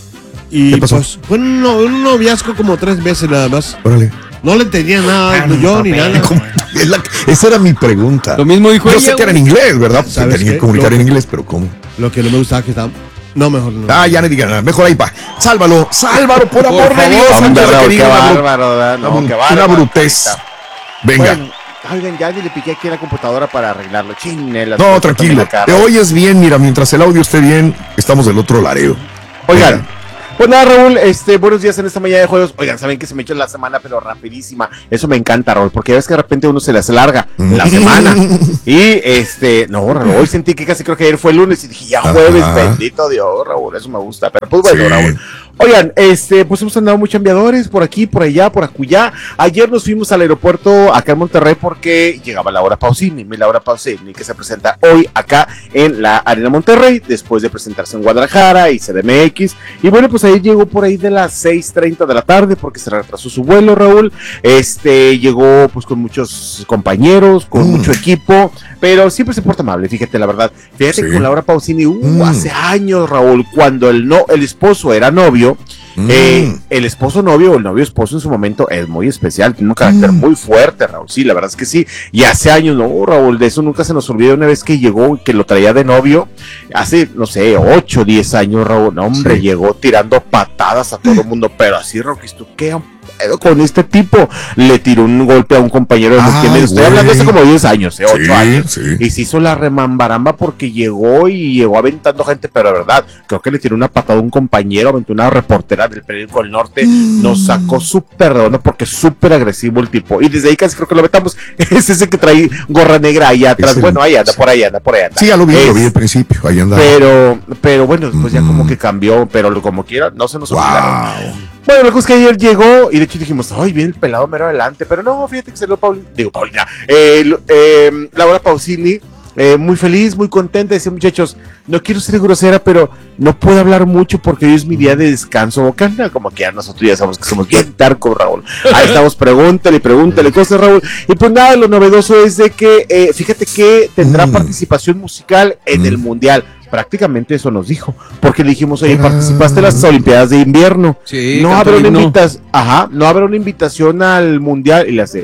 Speaker 3: Y
Speaker 1: ¿Qué pasó?
Speaker 3: pues, fue un, no- un noviazgo como tres veces nada más.
Speaker 1: Órale.
Speaker 3: No le entendía nada, ni yo ni nada.
Speaker 1: ¿Cómo? Es la- esa era mi pregunta.
Speaker 4: Lo mismo dijo
Speaker 1: Yo
Speaker 4: ella,
Speaker 1: sé que era en
Speaker 4: güey.
Speaker 1: inglés, ¿verdad? Se
Speaker 3: ¿Sabes
Speaker 1: tenía
Speaker 3: qué?
Speaker 1: que comunicar
Speaker 3: Lo-
Speaker 1: en inglés, pero ¿cómo?
Speaker 3: Lo que no me gustaba que estaba. No, mejor no.
Speaker 1: Ah, ya no digan nada. Mejor ahí va. Sálvalo, sálvalo, por amor de
Speaker 6: favor,
Speaker 1: Dios.
Speaker 6: hombre,
Speaker 1: antes de que
Speaker 6: Raúl,
Speaker 1: diga
Speaker 6: qué
Speaker 1: una bru-
Speaker 6: bárbaro, ¿verdad? No,
Speaker 1: una-
Speaker 6: qué
Speaker 1: Una
Speaker 6: bárbaro.
Speaker 1: brutez. Venga.
Speaker 6: Bueno, oigan, ya ni le piqué aquí a la computadora para arreglarlo. Chinelas.
Speaker 1: No, tranquilo. Te oyes bien, mira, mientras el audio esté bien, estamos del otro laredo.
Speaker 6: Oigan, pues nada, Raúl, este, buenos días en esta mañana de juegos. Oigan, saben que se me echó la semana, pero rapidísima. Eso me encanta, Raúl, porque ya ves que de repente uno se les larga la semana. Y este, no, Raúl, hoy sentí que casi creo que ayer fue lunes y dije, ya jueves,
Speaker 1: Ajá.
Speaker 6: bendito Dios, Raúl, eso me gusta. Pero pues bueno,
Speaker 1: Sí.
Speaker 6: Raúl. Oigan, este, pues hemos andado muchos enviadores por aquí, por allá, por acullá. Ayer nos fuimos al aeropuerto acá en Monterrey porque llegaba Laura Pausini, mi Laura Pausini, que se presenta hoy acá en la Arena Monterrey, después de presentarse en Guadalajara y C D M X. Y bueno, pues ahí llegó por ahí de las seis treinta de la tarde porque se retrasó su vuelo, Raúl. Este, llegó pues con muchos compañeros, con
Speaker 1: Mm.
Speaker 6: mucho equipo, pero siempre se porta amable, fíjate, la verdad. Fíjate
Speaker 1: Sí.
Speaker 6: que con Laura Pausini, uh,
Speaker 1: Mm.
Speaker 6: hace años, Raúl, cuando el no, el esposo era novio.
Speaker 1: Mm.
Speaker 6: Eh, el esposo novio o el novio esposo en su momento es muy especial, tiene un carácter muy fuerte, Raúl. Sí, la verdad es que sí. Y hace años, no, Raúl, de eso nunca se nos olvida. Una vez que llegó y que lo traía de novio, hace, no sé, ocho, diez años, Raúl, no, hombre,
Speaker 1: Sí.
Speaker 6: llegó tirando patadas a todo el mundo, pero así, Raúl, ¿tú qué pedo con este tipo? Le tiró un golpe a un compañero de
Speaker 1: Ay,
Speaker 6: multimedia. Estoy
Speaker 1: güey.
Speaker 6: hablando de hace como diez años, eh, ocho
Speaker 1: Sí,
Speaker 6: años.
Speaker 1: sí.
Speaker 6: Y se hizo la remambaramba porque llegó y llegó aventando gente, pero de verdad, creo que le tiró una patada a un compañero, aventó una reportera del periódico El Norte, nos sacó súper redondo porque es súper agresivo el tipo. Y desde ahí casi creo que lo vetamos. Es ese que trae gorra negra ahí atrás.
Speaker 1: Ese-
Speaker 6: Bueno, ahí anda, por ahí anda, por ahí anda.
Speaker 1: Sí, ya lo vi, lo
Speaker 6: Es-
Speaker 1: vi al principio. Ahí andaba.
Speaker 6: Pero, pero bueno, después ya como que cambió, pero lo- como quiera, no se nos olvidaron.
Speaker 1: Wow.
Speaker 6: Bueno, la cosa es que ayer llegó y de hecho dijimos, ay, viene el pelado mero adelante, pero no, fíjate que salió Paulina, digo Paulina, eh, lo- eh, Laura Pausini, eh, muy feliz, muy contenta, decía muchachos, no quiero ser grosera, pero no puedo hablar mucho porque hoy es mi día de descanso vocal, ¿no? Como que ya nosotros ya sabemos que somos bien tarcos, Raúl. Ahí estamos, pregúntale, pregúntale cosas, Raúl. Y pues nada, lo novedoso es de que, eh, fíjate que tendrá
Speaker 1: Mm.
Speaker 6: participación musical en
Speaker 1: Mm.
Speaker 6: el Mundial. Prácticamente eso nos dijo, porque le dijimos, oye, participaste en las Olimpiadas de invierno.
Speaker 4: Sí,
Speaker 6: no
Speaker 4: cantó
Speaker 6: habrá
Speaker 4: el
Speaker 6: una
Speaker 4: himno.
Speaker 6: invitación, ajá, no habrá una invitación al mundial y le hace.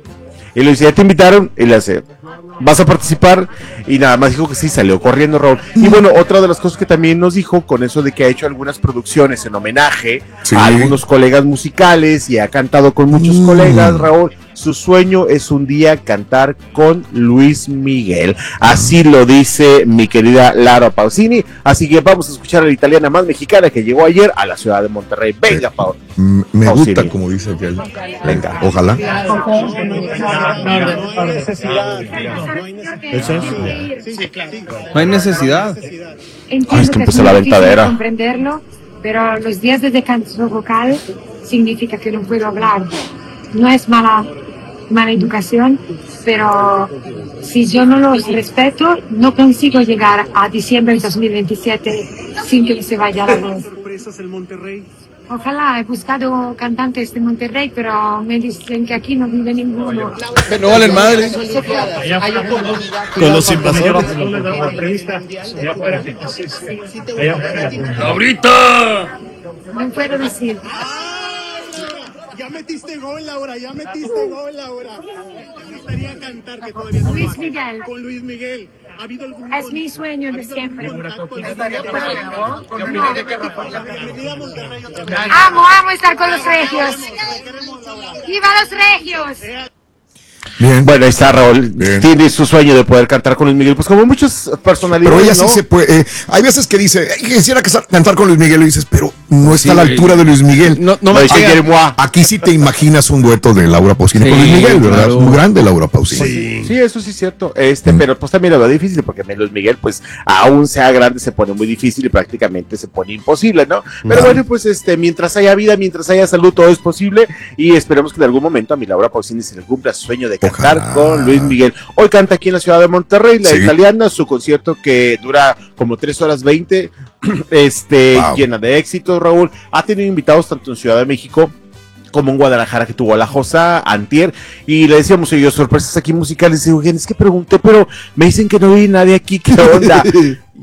Speaker 6: Y le dice, ya te invitaron y le hace, vas a participar y nada más dijo que sí, salió corriendo, Raúl. Y bueno, otra de las cosas que también nos dijo con eso de que ha hecho algunas producciones en homenaje
Speaker 1: Sí.
Speaker 6: a algunos colegas musicales y ha cantado con muchos
Speaker 1: Mm.
Speaker 6: colegas, Raúl. Su sueño es un día cantar con Luis Miguel. Así lo dice mi querida Laura Pausini. Así que vamos a escuchar a la italiana más mexicana que llegó ayer a la ciudad de Monterrey. Venga, Paul.
Speaker 1: Mm, Me
Speaker 6: Pausini.
Speaker 1: gusta, como dice aquel.
Speaker 6: Venga.
Speaker 1: Ojalá.
Speaker 4: No hay necesidad.
Speaker 19: Entiendo
Speaker 6: Ah, es que
Speaker 19: que
Speaker 6: empezó
Speaker 19: muy
Speaker 6: la
Speaker 19: difícil
Speaker 6: ventadera.
Speaker 19: comprenderlo, pero los días de descanso vocal significa que no puedo hablar. No es mala, mala educación, pero si yo no los respeto, no consigo llegar a diciembre del dos mil veintisiete sin que se vaya la voz. Ojalá, he buscado cantantes de Monterrey, pero me dicen que aquí no vive ninguno.
Speaker 4: Que no valen madre.
Speaker 3: Con los invasores.
Speaker 4: ¡Ahorita!
Speaker 19: No puedo decir.
Speaker 5: Ya metiste gol, Laura, ya metiste gol, Laura. Me gustaría cantar que todavía no
Speaker 19: Luis
Speaker 5: pasa.
Speaker 19: Miguel.
Speaker 5: Con Luis Miguel. ¿Ha habido algún
Speaker 19: Es mi sueño de siempre. Amo, amo estar con los regios. ¡Viva los regios!
Speaker 1: Bien.
Speaker 6: Bueno, ahí está Raúl.
Speaker 1: Bien.
Speaker 6: Tiene su sueño de poder cantar con Luis Miguel. Pues como muchas personalidades.
Speaker 1: Pero ella
Speaker 6: ¿no?
Speaker 1: sí se puede. eh, hay veces que dice, "Ay, quisiera que sa- cantar con Luis Miguel", y dices, pero no está
Speaker 4: Sí,
Speaker 1: a la
Speaker 4: güey.
Speaker 1: altura de Luis Miguel.
Speaker 4: No, no
Speaker 6: No,
Speaker 4: me
Speaker 6: dice
Speaker 4: llega.
Speaker 6: Guillermo.
Speaker 1: Aquí sí te imaginas un dueto de Laura Pausini con
Speaker 4: Sí,
Speaker 1: Luis Miguel, ¿verdad?
Speaker 4: claro.
Speaker 1: Es muy grande Laura Pausini.
Speaker 3: Sí.
Speaker 6: Sí, eso sí es cierto. Este,
Speaker 1: Mm.
Speaker 6: pero pues también lo veo difícil porque Luis Miguel, pues, aún sea grande, se pone muy difícil y prácticamente se pone imposible, ¿no? Pero
Speaker 1: No.
Speaker 6: bueno, pues este, mientras haya vida, mientras haya salud, todo es posible. Y esperemos que en algún momento a mi Laura Pausini se le cumpla su sueño de cantar
Speaker 1: Ojalá.
Speaker 6: con Luis Miguel. Hoy canta aquí en la ciudad de Monterrey, la
Speaker 1: Sí.
Speaker 6: italiana, su concierto que dura como tres horas veinte, este,
Speaker 1: Wow.
Speaker 6: llena de éxitos, Raúl. Ha tenido invitados tanto en Ciudad de México como en Guadalajara, que tuvo a la Josa antier, y le decíamos, oye, sorpresas aquí musicales, y digo, es que pregunté, pero me dicen que no vi nadie aquí, ¿qué onda?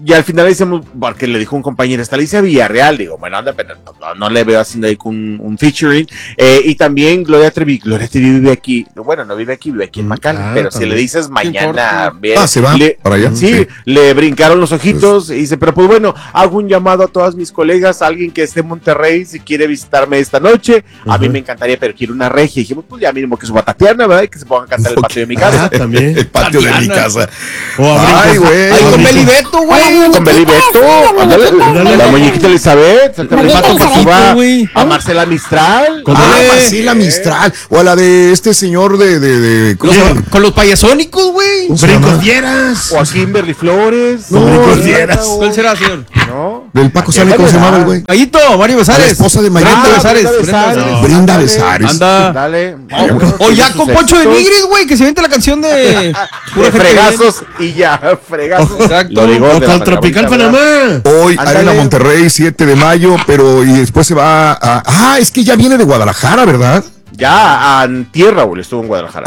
Speaker 6: y al final decimos, porque le dijo un compañero, está Alicia Villarreal, digo, bueno, anda, pero no, no le veo haciendo ahí un, un featuring, eh, y también Gloria Trevi, Gloria Trevi vive aquí, bueno, no vive aquí, vive aquí en McAllen,
Speaker 3: Ah,
Speaker 6: pero
Speaker 3: también.
Speaker 6: si le dices mañana, bien,
Speaker 1: Ah, se va
Speaker 6: le,
Speaker 1: para allá.
Speaker 6: sí,
Speaker 1: Sí.
Speaker 6: le brincaron los ojitos, y dice, pero pues bueno, hago un llamado a todas mis colegas, a alguien que esté en Monterrey, si quiere visitarme esta noche, a mí me encantaría, pero quiero una regia, y dijimos, pues ya mínimo que suba Tatiana, ¿verdad? Y que se pongan a cantar en el patio de mi casa.
Speaker 3: Ah, también.
Speaker 1: El patio de mi
Speaker 6: Tatiana.
Speaker 1: casa.
Speaker 3: O abrir-
Speaker 1: Ay, güey.
Speaker 4: Ay, con Beli Beto, güey.
Speaker 6: Con Beli Beto, ándale, la, la muñequita Elizabeth, sácale el pato para que va
Speaker 4: güey.
Speaker 6: a Marcela Mistral.
Speaker 1: Ah,
Speaker 6: Eh,
Speaker 1: Marcela Mistral. O a la de este señor de. de, de ¿cómo se llama?
Speaker 4: Con los payasónicos, güey.
Speaker 1: ¿Cómo se llama?
Speaker 3: Brincos Dieras.
Speaker 6: O a Kimberly Flores.
Speaker 1: No,
Speaker 3: Brincos
Speaker 1: no,
Speaker 3: Dieras.
Speaker 4: ¿Cuál será, señor?
Speaker 6: No.
Speaker 1: Del Paco Sale, ¿cómo se llamaba el güey?
Speaker 4: Mayito, Mario
Speaker 1: A la
Speaker 4: Besares.
Speaker 1: esposa de Mayito.
Speaker 4: Brenda
Speaker 6: Ah,
Speaker 4: Besares.
Speaker 6: Brenda
Speaker 4: Brenda
Speaker 6: Besares.
Speaker 4: Besares.
Speaker 1: Brenda
Speaker 6: Ándale.
Speaker 1: Besares.
Speaker 4: Anda.
Speaker 6: Dale.
Speaker 4: O ya con Poncho de Nigris, güey, que se vente la canción de pura
Speaker 6: De
Speaker 4: gente
Speaker 6: fregazos y ya, fregazos.
Speaker 4: Exacto.
Speaker 6: Lo digo
Speaker 3: O
Speaker 6: de la
Speaker 3: con Tropical
Speaker 6: margarita, ¿verdad?
Speaker 3: Panamá.
Speaker 1: Hoy
Speaker 6: Ándale.
Speaker 1: Arena Monterrey, siete de mayo, pero y después se va a. Ah, es que ya viene de Guadalajara, ¿verdad?
Speaker 6: Ya antier, Raúl, estuvo en Guadalajara.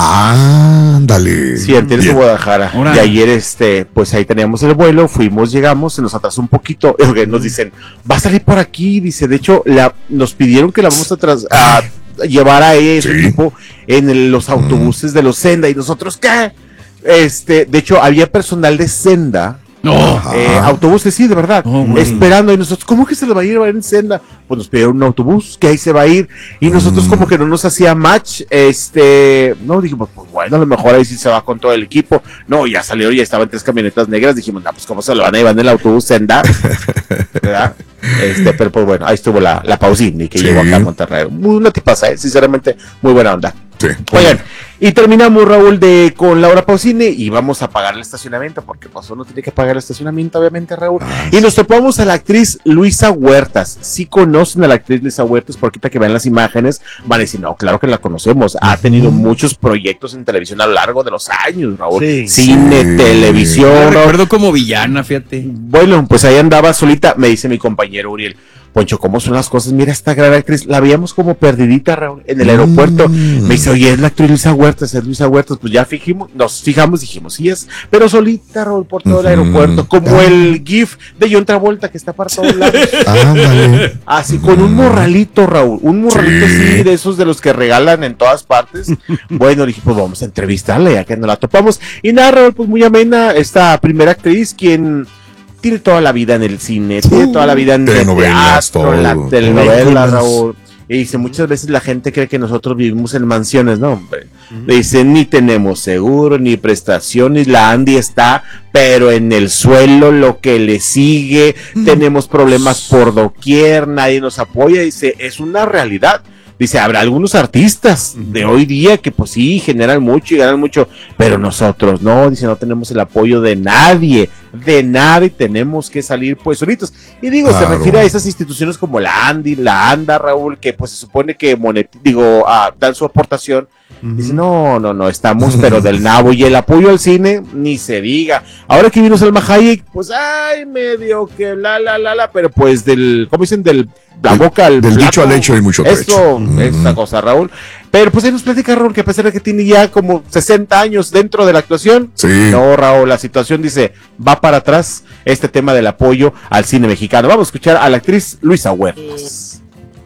Speaker 1: Ándale.
Speaker 6: Sí, antier estuvo en
Speaker 1: Bien.
Speaker 6: Guadalajara.
Speaker 4: Órale.
Speaker 6: Y ayer, este, pues ahí teníamos el vuelo, fuimos, llegamos, se nos atrasó un poquito. Es que nos dicen, va a salir por aquí, dice, de hecho, la, nos pidieron que la vamos a, tras, a llevar a ella y su
Speaker 1: Sí.
Speaker 6: equipo en el- los autobuses de los Senda. Y nosotros, ¿qué? Este, de hecho, había personal de Senda.
Speaker 4: No.
Speaker 6: Eh, autobuses, sí, de verdad,
Speaker 4: No, güey.
Speaker 6: esperando, y nosotros, ¿cómo que se lo va a ir, va a ir en Senda? Pues nos pidieron un autobús, que ahí se va a ir, y nosotros como que no nos hacía match, este, no, dijimos, pues bueno, a lo mejor ahí sí se va con todo el equipo, no, ya salió, ya estaban tres camionetas negras, dijimos, no, pues cómo se lo van a llevar en el autobús Senda, ¿verdad? Este, pero pues bueno, ahí estuvo la, la Pausini, que
Speaker 1: Sí.
Speaker 6: llegó acá a Monterrey, muy una tipaza, eh, sinceramente, muy buena onda.
Speaker 1: Sí.
Speaker 6: Oigan, y terminamos, Raúl, de con Laura Pausini y vamos a pagar el estacionamiento, porque pues uno tiene que pagar el estacionamiento, obviamente, Raúl.
Speaker 1: Ah,
Speaker 6: y nos topamos a la actriz Luisa Huertas. Si conocen a la actriz Luisa Huertas, porque ahorita que vean las imágenes, van a decir, no, claro que la conocemos. Ha tenido muchos proyectos en televisión a lo largo de los años, Raúl.
Speaker 3: Sí.
Speaker 6: Cine,
Speaker 1: Sí.
Speaker 6: televisión.
Speaker 4: Yo la
Speaker 6: Raúl.
Speaker 4: recuerdo como villana, fíjate.
Speaker 6: Bueno, pues ahí andaba solita, me dice mi compañero Uriel. Poncho, ¿cómo son las cosas? Mira esta gran actriz, la veíamos como perdidita, Raúl, en el aeropuerto.
Speaker 1: Mm.
Speaker 6: Me dice, oye, es la actriz Luisa Huertas, es Luisa Huertas. Pues ya fijimos, nos fijamos, dijimos, sí es, pero solita, Raúl, por todo el
Speaker 1: Ujú.
Speaker 6: aeropuerto, como
Speaker 1: Ah.
Speaker 6: el GIF de John Travolta que está para todos lados.
Speaker 1: Ándale.
Speaker 6: Así, con un morralito, Raúl, un morralito
Speaker 1: Sí.
Speaker 6: así, de esos de los que regalan en todas partes. Bueno, dije, pues vamos a entrevistarla, ya que nos la topamos. Y nada, Raúl, pues muy amena, esta primera actriz, quien tiene toda la vida en el cine, tiene toda la vida en el
Speaker 1: Telenovelas,
Speaker 6: teatro,
Speaker 1: todo.
Speaker 6: la telenovela,
Speaker 3: Películas.
Speaker 6: Raúl. Y dice, muchas veces la gente cree que nosotros vivimos en mansiones, no, hombre. Le dice, ni tenemos seguro, ni prestaciones, la Andy está, pero en el suelo, lo que le sigue, tenemos problemas por doquier, nadie nos apoya, dice, es una realidad. Dice, habrá algunos artistas de hoy día que pues sí, generan mucho y ganan mucho, pero nosotros no, dice, no tenemos el apoyo de nadie, de nadie, tenemos que salir pues solitos. Y digo, se
Speaker 1: Claro.
Speaker 6: refiere a esas instituciones como la Andy, la ANDA, Raúl, que pues se supone que monet digo, ah, dan su aportación. Dice, no, no, no, estamos pero del nabo, y el apoyo al cine, ni se diga. Ahora que vino Salma Hayek, pues, ay, medio que la, la, la, la, pero pues del, ¿cómo dicen? Del, la boca al
Speaker 1: Del
Speaker 6: plato.
Speaker 1: dicho al hecho hay mucho trecho.
Speaker 6: Eso,
Speaker 1: Mm.
Speaker 6: esta cosa, Raúl. Pero pues ahí nos platica, Raúl, que a pesar de que tiene ya como sesenta años dentro de la actuación,
Speaker 1: Sí.
Speaker 6: no, Raúl, la situación dice, va para atrás este tema del apoyo al cine mexicano. Vamos a escuchar a la actriz Luisa Huertas.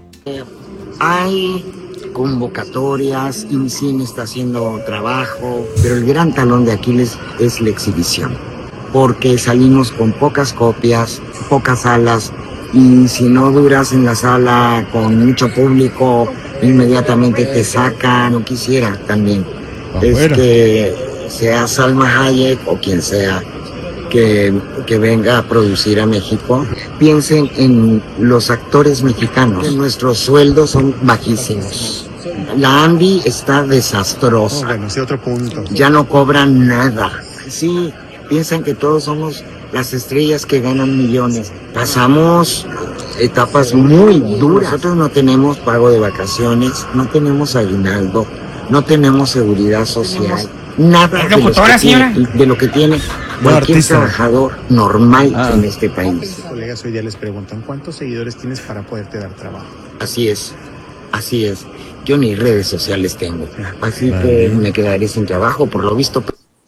Speaker 20: Hay convocatorias y mi cine está haciendo trabajo, pero el gran talón de Aquiles es la exhibición, porque salimos con pocas copias, pocas salas, y si no duras en la sala con mucho público, inmediatamente te sacan, o quisiera también, es
Speaker 3: Afuera.
Speaker 20: que sea Salma Hayek o quien sea que, que venga a producir a México, piensen en los actores mexicanos, que nuestros sueldos son bajísimos. La Andy está desastrosa.
Speaker 5: Bueno, ese otro punto.
Speaker 20: Ya no cobran nada. Sí, piensan que todos somos las estrellas que ganan millones. Pasamos etapas muy duras. Nosotros no tenemos pago de vacaciones, no tenemos aguinaldo, no tenemos seguridad social. Nada de, los que tiene, de lo que tiene cualquier
Speaker 3: artista.
Speaker 20: trabajador normal en este país.
Speaker 5: Mis colegas hoy día les preguntan cuántos seguidores tienes para poderte dar trabajo.
Speaker 20: Así es, así es. Yo ni redes sociales tengo, así que me quedaré sin trabajo por lo visto.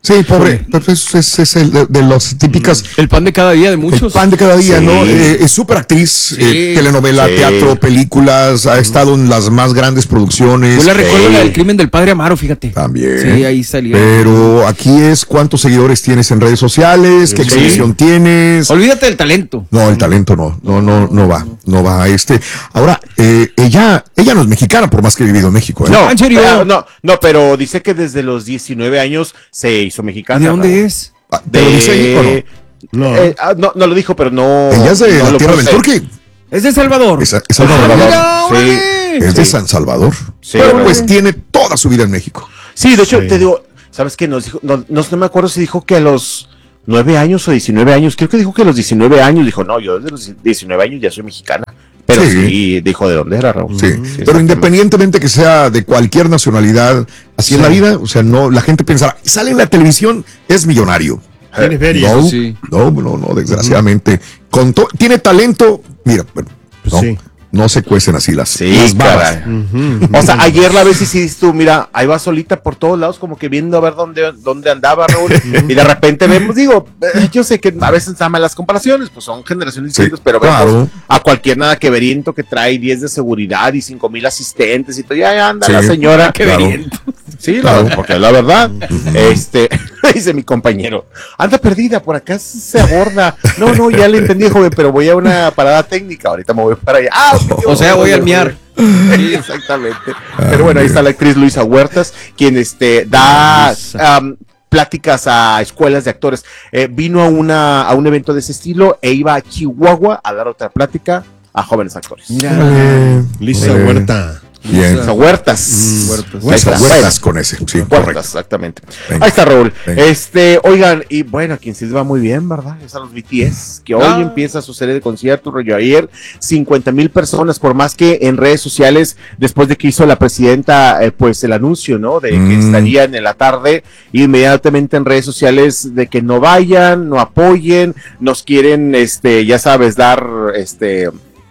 Speaker 1: Sí, pobre. Es, es, es el de, de las típicas.
Speaker 4: El pan de cada día de muchos.
Speaker 1: El pan de cada día,
Speaker 4: Sí.
Speaker 1: ¿no? Eh, es súper actriz,
Speaker 4: Sí.
Speaker 1: eh, telenovela,
Speaker 4: Sí.
Speaker 1: teatro, películas, ha estado en las más grandes producciones.
Speaker 4: Yo la recuerdo
Speaker 1: Sí.
Speaker 4: la del crimen del padre Amaro, fíjate.
Speaker 1: También.
Speaker 4: Sí, ahí salió.
Speaker 1: Pero aquí es cuántos seguidores tienes en redes sociales, qué
Speaker 4: Sí.
Speaker 1: exhibición tienes.
Speaker 4: Olvídate del talento.
Speaker 1: No, el talento no, no, no, no va, no va a este. Ahora, eh, ella, ella no es mexicana, por más que ha vivido en México. ¿eh?
Speaker 6: No, pero, no, no, pero dice que desde los diecinueve años se hizo mexicana.
Speaker 4: ¿De dónde
Speaker 6: Raúl.
Speaker 4: es?
Speaker 1: ¿Te lo dice ahí o no?
Speaker 6: No. Eh, ah, no, no lo dijo, pero no.
Speaker 1: Ella es de
Speaker 6: no
Speaker 1: la
Speaker 6: lo
Speaker 1: tierra del
Speaker 6: procede.
Speaker 1: turqui.
Speaker 4: Es de Salvador.
Speaker 1: Es, es Salvador.
Speaker 6: Mira,
Speaker 1: Sí,
Speaker 6: órale.
Speaker 1: es de
Speaker 6: Sí.
Speaker 1: San Salvador.
Speaker 6: Sí,
Speaker 1: Pero
Speaker 6: órale.
Speaker 1: pues tiene toda su vida en México.
Speaker 6: Sí, de hecho,
Speaker 1: Sí.
Speaker 6: te digo, ¿sabes qué? Nos dijo, no, no, no me acuerdo si dijo que a los nueve años o diecinueve años, creo que dijo que a los diecinueve años, dijo, no, yo desde los diecinueve años ya soy mexicana. Pero sí,
Speaker 1: Sí.
Speaker 6: dijo de dónde era, Raúl.
Speaker 1: Sí, pero independientemente que sea de cualquier nacionalidad, así es la vida, o sea, no, la gente pensará, sale en la televisión, es millonario.
Speaker 3: Tiene feria.
Speaker 1: No,
Speaker 3: Sí.
Speaker 1: no, no, no, desgraciadamente. Con to- tiene talento, mira, bueno, no,
Speaker 3: Sí.
Speaker 1: no se cuecen así las,
Speaker 6: Sí,
Speaker 1: las babas.
Speaker 6: caray. O sea, ayer la ves y sí dices tú, mira, ahí va solita por todos lados, como que viendo a ver dónde, dónde andaba, Raúl. Y de repente vemos, digo, eh, yo sé que a veces aman las comparaciones, pues son generaciones distintas, pero vemos
Speaker 1: claro.
Speaker 6: a cualquier nada que veriento que trae diez de seguridad y cinco mil asistentes y todo, ya anda
Speaker 1: Sí,
Speaker 6: la señora.
Speaker 1: qué claro.
Speaker 6: veriento. Sí,
Speaker 1: Claro.
Speaker 6: la- porque la verdad, este, dice mi compañero, anda perdida, por acá se aborda. No, no, ya le entendí, joven, pero voy a una parada técnica, ahorita me voy para allá. Ah,
Speaker 4: O sea, voy al miar.
Speaker 6: Sí, exactamente. Pero bueno, ahí está la actriz Luisa Huertas, quien este da am, pláticas a escuelas de actores. Eh, vino a una a un evento de ese estilo e iba a Chihuahua a dar otra plática a jóvenes actores.
Speaker 1: Eh,
Speaker 3: Lisa
Speaker 1: eh,
Speaker 3: Huerta.
Speaker 1: Bien.
Speaker 6: Lisa Huertas.
Speaker 3: Mm,
Speaker 6: Huertas.
Speaker 1: Huertas,
Speaker 6: Ahí está.
Speaker 1: Huertas con ese, sí,
Speaker 6: Huertas,
Speaker 1: correcto.
Speaker 6: exactamente.
Speaker 1: Venga.
Speaker 6: Ahí está Raúl.
Speaker 1: Venga.
Speaker 6: Este, oigan, y bueno, a quien se les va muy bien, ¿verdad? Es a los B T S, que hoy
Speaker 4: Ah.
Speaker 6: empieza su serie de conciertos, rollo ayer, cincuenta mil personas, por más que en redes sociales, después de que hizo la presidenta, eh, pues el anuncio, ¿no? De que
Speaker 1: Mm.
Speaker 6: estarían en la tarde, inmediatamente en redes sociales de que no vayan, no apoyen, nos quieren, este, ya sabes, dar, este,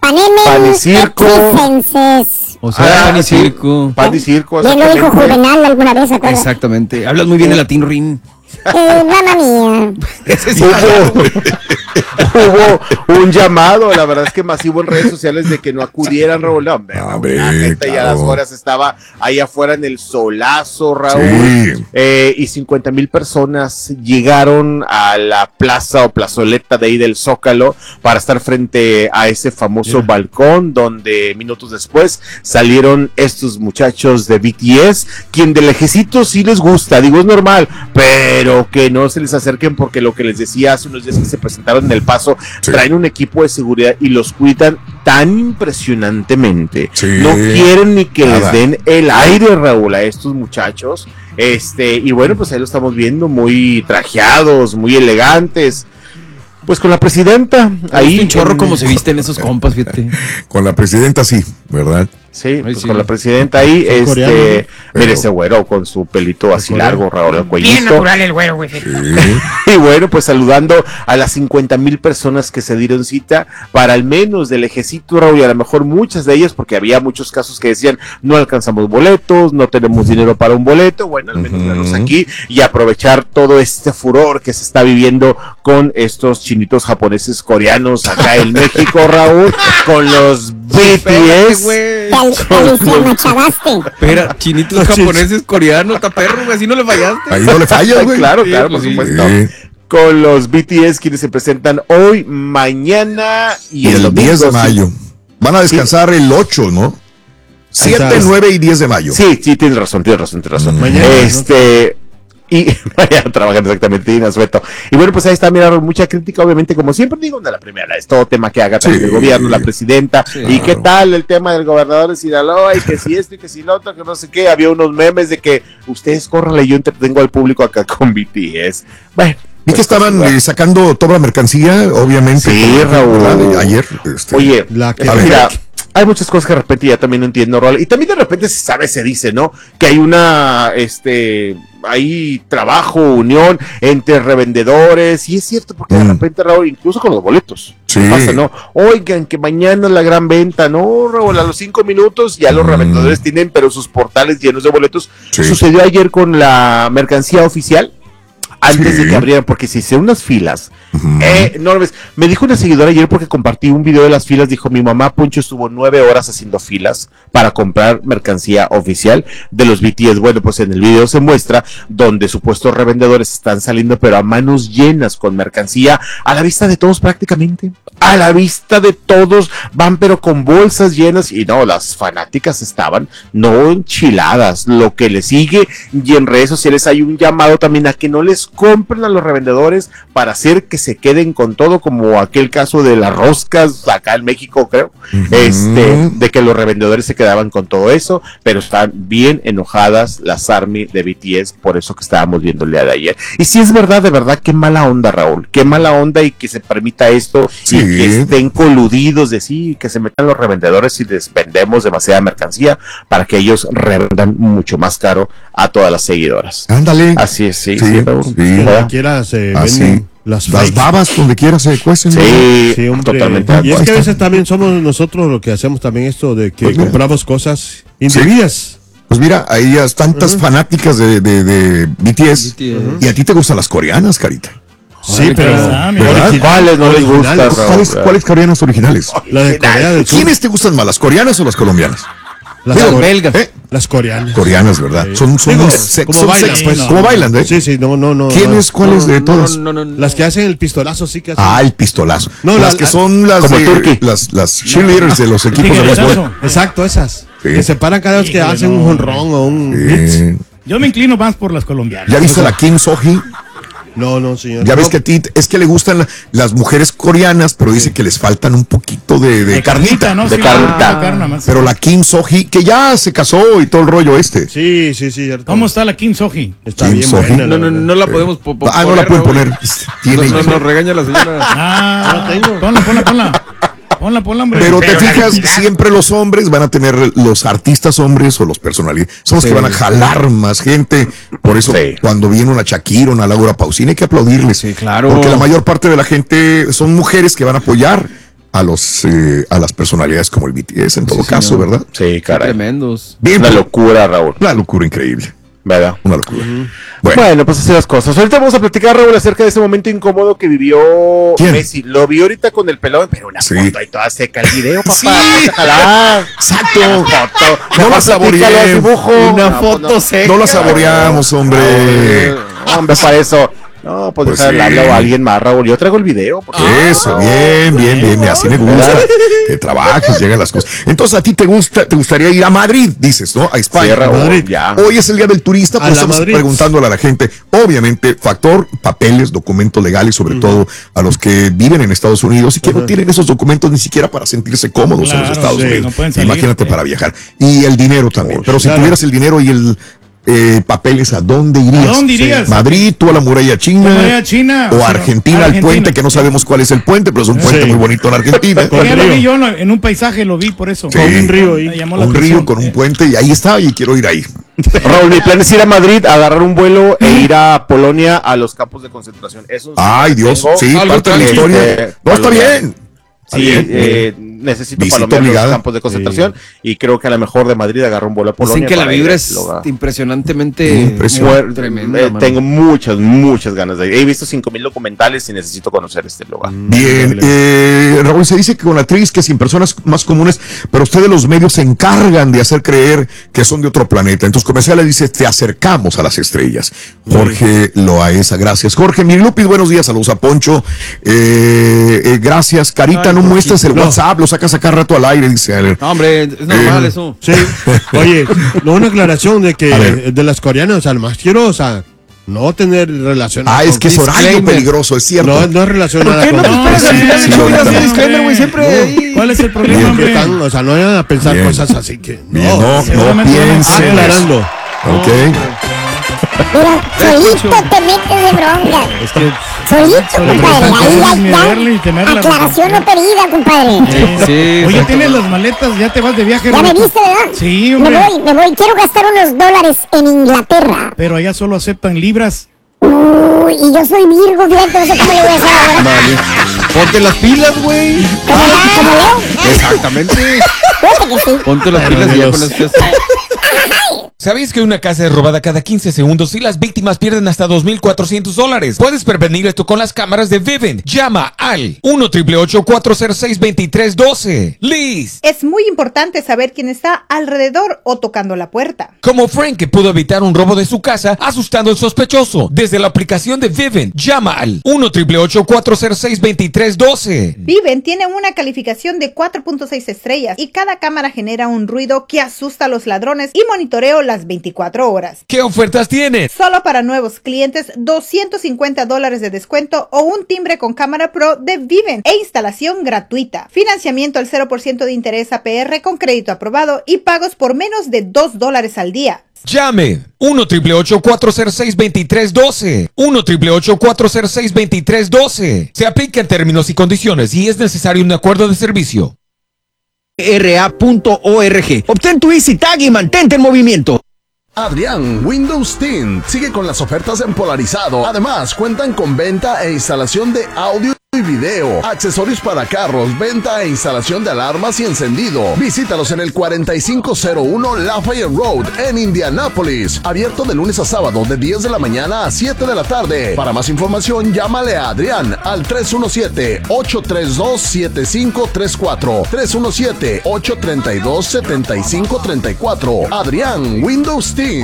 Speaker 6: pan y circo.
Speaker 4: O sea,
Speaker 6: Ah,
Speaker 4: pan y
Speaker 6: sí.
Speaker 4: circo.
Speaker 6: Pan y circo,
Speaker 7: Bien lo dijo
Speaker 6: exactamente.
Speaker 7: Juvenal alguna vez, ¿acuerdas?
Speaker 4: Exactamente. Hablas muy bien el latino, Rin.
Speaker 7: Eh, mamma mía.
Speaker 6: Hubo, hubo un llamado, la verdad es que masivo en redes sociales de que no acudieran, Raúl. No, hombre,
Speaker 1: Hombre,
Speaker 6: la gente ya a las
Speaker 1: claro.
Speaker 6: horas estaba ahí afuera en el solazo, Raúl.
Speaker 1: Sí.
Speaker 6: Eh, y cincuenta mil personas llegaron a la plaza o plazoleta de ahí del Zócalo para estar frente a ese famoso balcón donde minutos después salieron estos muchachos de B T S, quien de lejecito sí les gusta, digo, es normal, pero que no se les acerquen porque lo que les decía hace unos días que se presentaron en El Paso,
Speaker 1: Sí.
Speaker 6: traen un equipo de seguridad y los cuidan tan impresionantemente.
Speaker 1: Sí.
Speaker 6: No quieren ni que
Speaker 1: Nada.
Speaker 6: les den el aire, Raúl, a estos muchachos. Este, y bueno, pues ahí lo estamos viendo muy trajeados, muy elegantes. Pues con la presidenta,
Speaker 4: Ahí
Speaker 6: ahí
Speaker 4: un chorro
Speaker 6: en-
Speaker 4: como se visten esos compas, fíjate.
Speaker 1: Con la presidenta sí, ¿verdad?
Speaker 6: Sí, pues
Speaker 4: sí.
Speaker 6: con la presidenta ahí,
Speaker 3: Son coreanos,
Speaker 6: este,
Speaker 1: ¿no?
Speaker 6: mire
Speaker 1: Pero-
Speaker 6: ese güero con su pelito así
Speaker 3: coreano.
Speaker 6: largo, Raúl, el
Speaker 21: Bien
Speaker 6: cuellito.
Speaker 21: natural el güero, güey.
Speaker 1: Sí.
Speaker 6: Y bueno, pues saludando a las cincuenta mil personas que se dieron cita para al menos del ejército, Raúl, y a lo mejor muchas de ellas, porque había muchos casos que decían, no alcanzamos boletos, no tenemos dinero para un boleto, bueno, al menos
Speaker 1: Ujú.
Speaker 6: verlos aquí y aprovechar todo este furor que se está viviendo con estos chinitos japoneses coreanos acá en México, Raúl, con los B T S.
Speaker 7: Te al- te al- machadaste.
Speaker 4: Espera, chinitos japoneses, coreanos, está perro, güey, así no le fallaste.
Speaker 1: Ahí no le fallas, güey.
Speaker 6: Claro,
Speaker 4: Sí,
Speaker 6: claro,
Speaker 4: pues
Speaker 6: por
Speaker 4: sí.
Speaker 6: supuesto.
Speaker 1: Sí.
Speaker 6: Con los B T S quienes se presentan hoy, mañana y,
Speaker 1: Y el
Speaker 6: domingo,
Speaker 1: diez de
Speaker 6: sí.
Speaker 1: mayo. Van a descansar el ocho, ¿no? siete,
Speaker 3: está.
Speaker 1: nueve y diez de mayo.
Speaker 6: Sí, sí, tienes razón, tienes razón, tienes razón.
Speaker 1: Mm.
Speaker 3: Mañana,
Speaker 6: Este. Y vaya, trabajan exactamente en Azueto. Y bueno, pues ahí está, mira, mucha crítica, obviamente, como siempre digo, de la primera, es todo tema que haga también
Speaker 1: Sí.
Speaker 6: el gobierno, la presidenta.
Speaker 4: Sí,
Speaker 6: y qué
Speaker 1: claro.
Speaker 6: tal el tema del gobernador de Sinaloa, y que si esto y que si lo otro, que no sé qué. Había unos memes de que ustedes córranle, yo entretengo al público acá con B T S. Bueno.
Speaker 1: Vi que estaban eh, sacando toda la mercancía, obviamente.
Speaker 6: Sí,
Speaker 1: por-
Speaker 6: Raúl.
Speaker 1: ¿verdad? Ayer. este,
Speaker 6: Oye,
Speaker 3: La que-
Speaker 1: A ver.
Speaker 6: mira, hay muchas cosas que de repente ya también no entiendo, Raúl. Y también de repente se sabe, se dice, ¿no? Que hay una, este, hay trabajo, unión entre revendedores. Y es cierto, porque de
Speaker 1: Mm.
Speaker 6: repente, Raúl, incluso con los boletos.
Speaker 1: Sí.
Speaker 6: Pasa, ¿no? Oigan, que mañana es la gran venta, ¿no, Raúl? A los cinco minutos ya los
Speaker 1: Mm.
Speaker 6: revendedores tienen, pero sus portales llenos de boletos.
Speaker 1: Sí.
Speaker 6: Sucedió ayer con la mercancía oficial. antes
Speaker 1: Sí.
Speaker 6: de que abrieran, porque si hicieron unas filas eh, enormes. Me dijo una seguidora ayer porque compartí un video de las filas, dijo mi mamá Poncho estuvo nueve horas haciendo filas para comprar mercancía oficial de los B T S. Bueno, pues en el video se muestra donde supuestos revendedores están saliendo pero a manos llenas con mercancía a la vista de todos prácticamente. A la vista de todos van pero con bolsas llenas y no, las fanáticas estaban no enchiladas. Lo que le sigue y en redes sociales hay un llamado también a que no les compren a los revendedores para hacer que se queden con todo, como aquel caso de las roscas acá en México, creo, uh-huh. este, de que los revendedores se quedaban con todo eso, pero están bien enojadas las ARMY de B T S por eso que estábamos viendo el día de ayer. Y si es verdad, de verdad, qué mala onda, Raúl, qué mala onda y que se permita esto, sí. y que estén coludidos de sí, que se metan los revendedores y les vendemos demasiada mercancía para que ellos revendan mucho más caro a todas las seguidoras.
Speaker 1: Ándale.
Speaker 6: Así es, sí,
Speaker 1: sí,
Speaker 6: sí, Raúl.
Speaker 1: sí.
Speaker 3: Donde quiera se
Speaker 1: Así.
Speaker 3: venden las,
Speaker 1: las babas, donde quiera se cuecen.
Speaker 6: Sí,
Speaker 3: sí, hombre.
Speaker 6: Totalmente.
Speaker 3: Y es que a veces también somos nosotros lo que hacemos también esto de que pues compramos cosas indebidas.
Speaker 1: Sí. Pues mira, hay tantas uh-huh. fanáticas de, de, de B T S, B T S. Uh-huh. Y a ti te gustan las coreanas, Carita.
Speaker 3: Sí, pero
Speaker 6: ¿cuáles no les gustan?
Speaker 1: ¿Cuáles, ¿Cuáles coreanas originales?
Speaker 3: La de Corea del Sur.
Speaker 1: ¿Quiénes te gustan más, las coreanas o las colombianas?
Speaker 3: Las Digo, belgas. ¿Eh? Las coreanas.
Speaker 1: Coreanas, ¿verdad? Sí. Son, son
Speaker 3: Digo,
Speaker 1: sex,
Speaker 3: como
Speaker 1: son
Speaker 3: bailan,
Speaker 1: sex,
Speaker 3: pues.
Speaker 1: No, ¿Cómo no, bailan, eh?
Speaker 3: Sí, sí, no, no, no.
Speaker 1: ¿Quiénes,
Speaker 3: no,
Speaker 1: cuáles
Speaker 3: no,
Speaker 1: de
Speaker 3: no,
Speaker 1: todas?
Speaker 3: No, no, no, las que hacen el pistolazo, sí que hacen.
Speaker 1: Ah, el pistolazo.
Speaker 3: No,
Speaker 1: las
Speaker 3: la,
Speaker 1: que son las
Speaker 6: como
Speaker 1: de, las, las cheerleaders de los equipos de béisbol.
Speaker 3: Exacto, esas. Sí. Que se paran cada vez que
Speaker 2: Híjole,
Speaker 3: hacen
Speaker 2: no.
Speaker 3: un jonrón o un
Speaker 1: sí.
Speaker 3: hit.
Speaker 2: Yo me inclino más por las colombianas.
Speaker 1: ¿Ya viste la Kim So-hee?
Speaker 3: No, no, señor.
Speaker 1: Ya
Speaker 3: no.
Speaker 1: ves que a ti es que le gustan la, las mujeres coreanas, pero dice que les faltan un poquito de, de,
Speaker 2: de
Speaker 1: carnita,
Speaker 2: carnita, ¿no?
Speaker 1: de
Speaker 2: sí,
Speaker 1: carnita.
Speaker 2: carne,
Speaker 1: pero la Kim So-hee, que ya se casó y todo el rollo este.
Speaker 3: Sí, sí, sí. Cierto.
Speaker 2: ¿Cómo está la Kim So-hee?
Speaker 3: Está
Speaker 1: Kim
Speaker 3: bien
Speaker 1: So-hee.
Speaker 3: buena.
Speaker 4: No, no, no la podemos
Speaker 1: po po Ah, no la pueden poner.
Speaker 4: Tiene no, no, nos regaña la señora.
Speaker 2: Ah, tengo. Ponla, ponla, ponla. Ponla, ponla, hombre.
Speaker 1: Pero te fijas, siempre los hombres van a tener, los artistas hombres o los personalidades, son los sí. que van a jalar más gente. Por eso, sí. cuando viene una Shakira, una Laura Pausini, hay que aplaudirles.
Speaker 4: Sí, claro.
Speaker 1: Porque la mayor parte de la gente son mujeres que van a apoyar a los eh, a las personalidades como el B T S en todo sí, caso, señor. ¿Verdad?
Speaker 6: Sí, caray.
Speaker 4: Tremendos.
Speaker 1: Bien,
Speaker 6: una locura, Raúl.
Speaker 1: Una locura increíble.
Speaker 6: ¿Verdad?
Speaker 1: Una locura. Uh-huh.
Speaker 6: Bueno. bueno, pues así las cosas. Ahorita vamos a platicar, Raúl, acerca de ese momento incómodo que vivió ¿Quién? Messi. Lo vi ahorita con el pelón, pero una sí. foto ahí toda seca el video, papá.
Speaker 1: Sí.
Speaker 6: Exacto. Una foto.
Speaker 1: No la saboreé.
Speaker 6: Una
Speaker 1: no,
Speaker 6: foto
Speaker 1: no,
Speaker 6: seca.
Speaker 1: No la saboreamos, hombre.
Speaker 6: No, hombre, para eso. No, pues, pues deja sí. hablarle a alguien más, Raúl. Yo traigo el video.
Speaker 1: Eso, no, bien, bien, bien, bien. Así me gusta. Que trabajes, llegan las cosas. Entonces, a ti te gusta, te gustaría ir a Madrid, dices, ¿no? A España.
Speaker 6: Sí, Raúl,
Speaker 1: Madrid.
Speaker 6: Ya.
Speaker 1: Hoy es el día del turista, pues estamos
Speaker 3: Madrid.
Speaker 1: preguntándole a la gente. Obviamente, factor, papeles, documentos legales, sobre uh-huh. todo a los que viven en Estados Unidos y que uh-huh. no tienen esos documentos ni siquiera para sentirse cómodos
Speaker 2: claro,
Speaker 1: en los Estados
Speaker 2: sí,
Speaker 1: Unidos.
Speaker 2: No salir,
Speaker 1: Imagínate
Speaker 2: sí.
Speaker 1: para viajar. Y el dinero también. Pero si
Speaker 3: claro.
Speaker 1: tuvieras el dinero y el Eh, papeles, ¿a dónde irías?
Speaker 2: ¿A dónde irías?
Speaker 1: Madrid, tú a la muralla china,
Speaker 2: la muralla china
Speaker 1: o
Speaker 2: sí,
Speaker 1: Argentina, Argentina, al puente, que no sabemos cuál es el puente, pero es un puente sí. muy bonito en Argentina.
Speaker 2: Ya lo vi yo en un paisaje, lo vi por eso.
Speaker 1: Sí.
Speaker 3: Con un río ahí.
Speaker 1: Un río con un puente y ahí está, y quiero ir ahí.
Speaker 6: Raúl, mi plan es ir a Madrid, agarrar un vuelo e ir a Polonia a los campos de concentración. Eso
Speaker 1: Ay, Dios, tengo. sí,
Speaker 6: Algo
Speaker 1: parte de la historia.
Speaker 6: Eh,
Speaker 1: no, está bien.
Speaker 6: Sí,
Speaker 1: bien,
Speaker 6: eh, necesito
Speaker 1: Visita
Speaker 6: palomear
Speaker 1: obligada.
Speaker 6: los campos de concentración sí. y creo que a lo mejor de Madrid agarro un vuelo a Polonia.
Speaker 4: Dicen que la vibra es
Speaker 6: lugar.
Speaker 4: impresionantemente
Speaker 6: Impresionante.
Speaker 4: tremenda.
Speaker 6: Eh, tengo muchas, muchas ganas de ir. He visto cinco mil documentales y necesito conocer este lugar.
Speaker 1: Bien, eh, Raúl, se dice que con la actriz que sin personas más comunes, pero ustedes los medios se encargan de hacer creer que son de otro planeta. En tus comerciales dice, te acercamos a las estrellas. Jorge Loaesa, gracias. Jorge Mirilupis, buenos días, saludos a Poncho. Eh, eh, gracias, Carita, Ay, no muestres el no. WhatsApp, lo sacas acá rato al aire, dice.
Speaker 4: No, hombre, es normal eh, eso.
Speaker 3: Sí, oye, no una aclaración de que de las coreanas, o sea, más quiero, o sea, no tener relación.
Speaker 1: Ah, es que es horario peligroso, es cierto.
Speaker 3: No, no es relacionada
Speaker 4: ¿Por qué no
Speaker 3: con...
Speaker 4: te esperas al final del show y haces disclaimer, güey? Siempre ahí.
Speaker 2: ¿Cuál es el problema, hombre?
Speaker 3: Están, o sea, no vayan a pensar
Speaker 1: Bien.
Speaker 3: cosas así que...
Speaker 1: Bien, no, no, no piensen.
Speaker 3: Aclarando.
Speaker 1: Ok.
Speaker 7: Mira, solito te metes de bronca.
Speaker 2: Es que
Speaker 7: Solito, compadre. Ahí ya, ya. Aclaración no pedida, compadre.
Speaker 2: Sí, sí, Oye, tienes las maletas, ya te vas de viaje.
Speaker 7: Ya me viste, ¿verdad?
Speaker 2: Sí, hombre.
Speaker 7: Me voy, me voy. Quiero gastar unos dólares en Inglaterra.
Speaker 2: Pero allá solo aceptan libras.
Speaker 7: Uy, y yo soy Virgo, fíjate, no sé cómo le voy a hacer ahora.
Speaker 4: Vale. Ponte las pilas, güey.
Speaker 7: ¿Como, como Leo?
Speaker 4: Exactamente.
Speaker 7: Fíjate que sí.
Speaker 4: Ponte las pilas y ya con las fiestas.
Speaker 8: ¿Sabías que una casa es robada cada quince segundos y las víctimas pierden hasta dos mil cuatrocientos dólares? Puedes prevenir esto con las cámaras de Vivint. Llama al uno ocho ocho cuatro cero seis dos tres uno dos. Liz.
Speaker 9: Es muy importante saber quién está alrededor o tocando la puerta.
Speaker 8: Como Frank, que pudo evitar un robo de su casa asustando al sospechoso. Desde la aplicación de Vivint, llama al uno ocho ocho cuatro cero seis dos tres uno dos.
Speaker 9: Vivint tiene una calificación de cuatro punto seis estrellas y cada cámara genera un ruido que asusta a los ladrones y monitoreo las veinticuatro horas.
Speaker 8: ¿Qué ofertas tienes?
Speaker 9: Solo para nuevos clientes, doscientos cincuenta dólares de descuento o un timbre con cámara pro de Vivint e instalación gratuita. Financiamiento al cero por ciento de interés A P R con crédito aprobado y pagos por menos de dos dólares al día.
Speaker 8: Llame uno ocho ocho cuatro cero seis dos tres uno dos. uno ocho ocho cuatro cero seis dos tres uno dos. Se aplica en términos y condiciones y es necesario un acuerdo de servicio.
Speaker 21: R A punto org. Obtén tu Easy Tag y mantente en movimiento.
Speaker 12: Adrián Windows Tint sigue con las ofertas en Polarizado. Además, cuentan con venta e instalación de audio y video, accesorios para carros, venta e instalación de alarmas y encendido. Visítalos en el cuarenta y cinco cero uno Lafayette Road en Indianápolis. Abierto de lunes a sábado de diez de la mañana a siete de la tarde. Para más información, llámale a Adrián al tres uno siete, ocho tres dos, siete cinco tres cuatro. tres uno siete, ocho tres dos, siete cinco tres cuatro. Adrián Windows Team.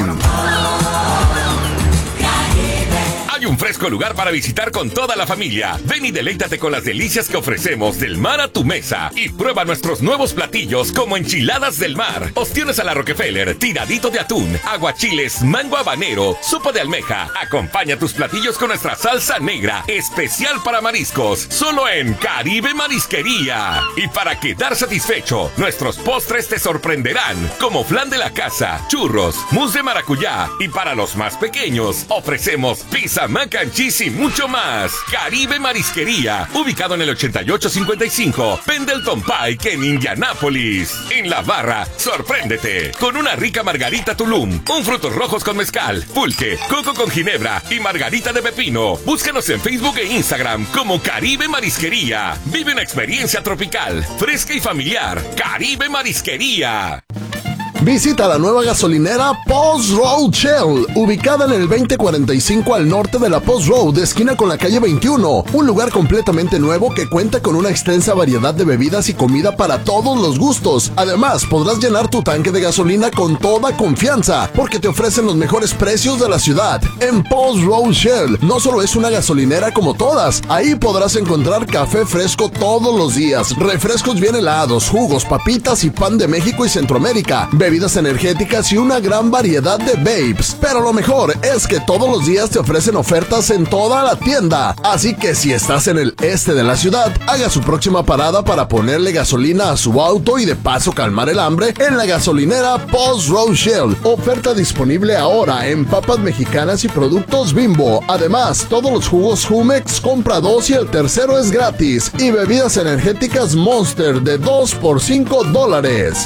Speaker 10: Hay un fresco lugar para visitar con toda la familia. Ven y deleítate con las delicias que ofrecemos del mar a tu mesa. Y prueba nuestros nuevos platillos como enchiladas del mar, ostiones a la Rockefeller, tiradito de atún, aguachiles, mango habanero, sopa de almeja. Acompaña tus platillos con nuestra salsa negra, especial para mariscos, solo en Caribe Marisquería. Y para quedar satisfecho, nuestros postres te sorprenderán, como flan de la casa, churros, mousse de maracuyá. Y para los más pequeños, ofrecemos pizza, mac and cheese y mucho más. Caribe Marisquería, ubicado en el ochenta y ocho cincuenta y cinco Pendleton Pike en Indianápolis. En la barra, sorpréndete con una rica margarita Tulum, un frutos rojos con mezcal, pulque, coco con ginebra y margarita de pepino. Búscanos en Facebook e Instagram como Caribe Marisquería. Vive una experiencia tropical, fresca y familiar. Caribe Marisquería.
Speaker 12: Visita la nueva gasolinera Post Road Shell, ubicada en el veinte cuarenta y cinco al norte de la Post Road, esquina con la calle veintiuno. Un lugar completamente nuevo que cuenta con una extensa variedad de bebidas y comida para todos los gustos. Además, podrás llenar tu tanque de gasolina con toda confianza, porque te ofrecen los mejores precios de la ciudad. En Post Road Shell, no solo es una gasolinera como todas, ahí podrás encontrar café fresco todos los días, refrescos bien helados, jugos, papitas y pan de México y Centroamérica, bebidas energéticas y una gran variedad de vapes. Pero lo mejor es que todos los días te ofrecen ofertas en toda la tienda. Así que si estás en el este de la ciudad, haga su próxima parada para ponerle gasolina a su auto y de paso calmar el hambre en la gasolinera Post Road Shell. Oferta disponible ahora en papas mexicanas y productos Bimbo. Además, todos los jugos Jumex, compra dos y el tercero es gratis. Y bebidas energéticas Monster de dos por cinco dólares.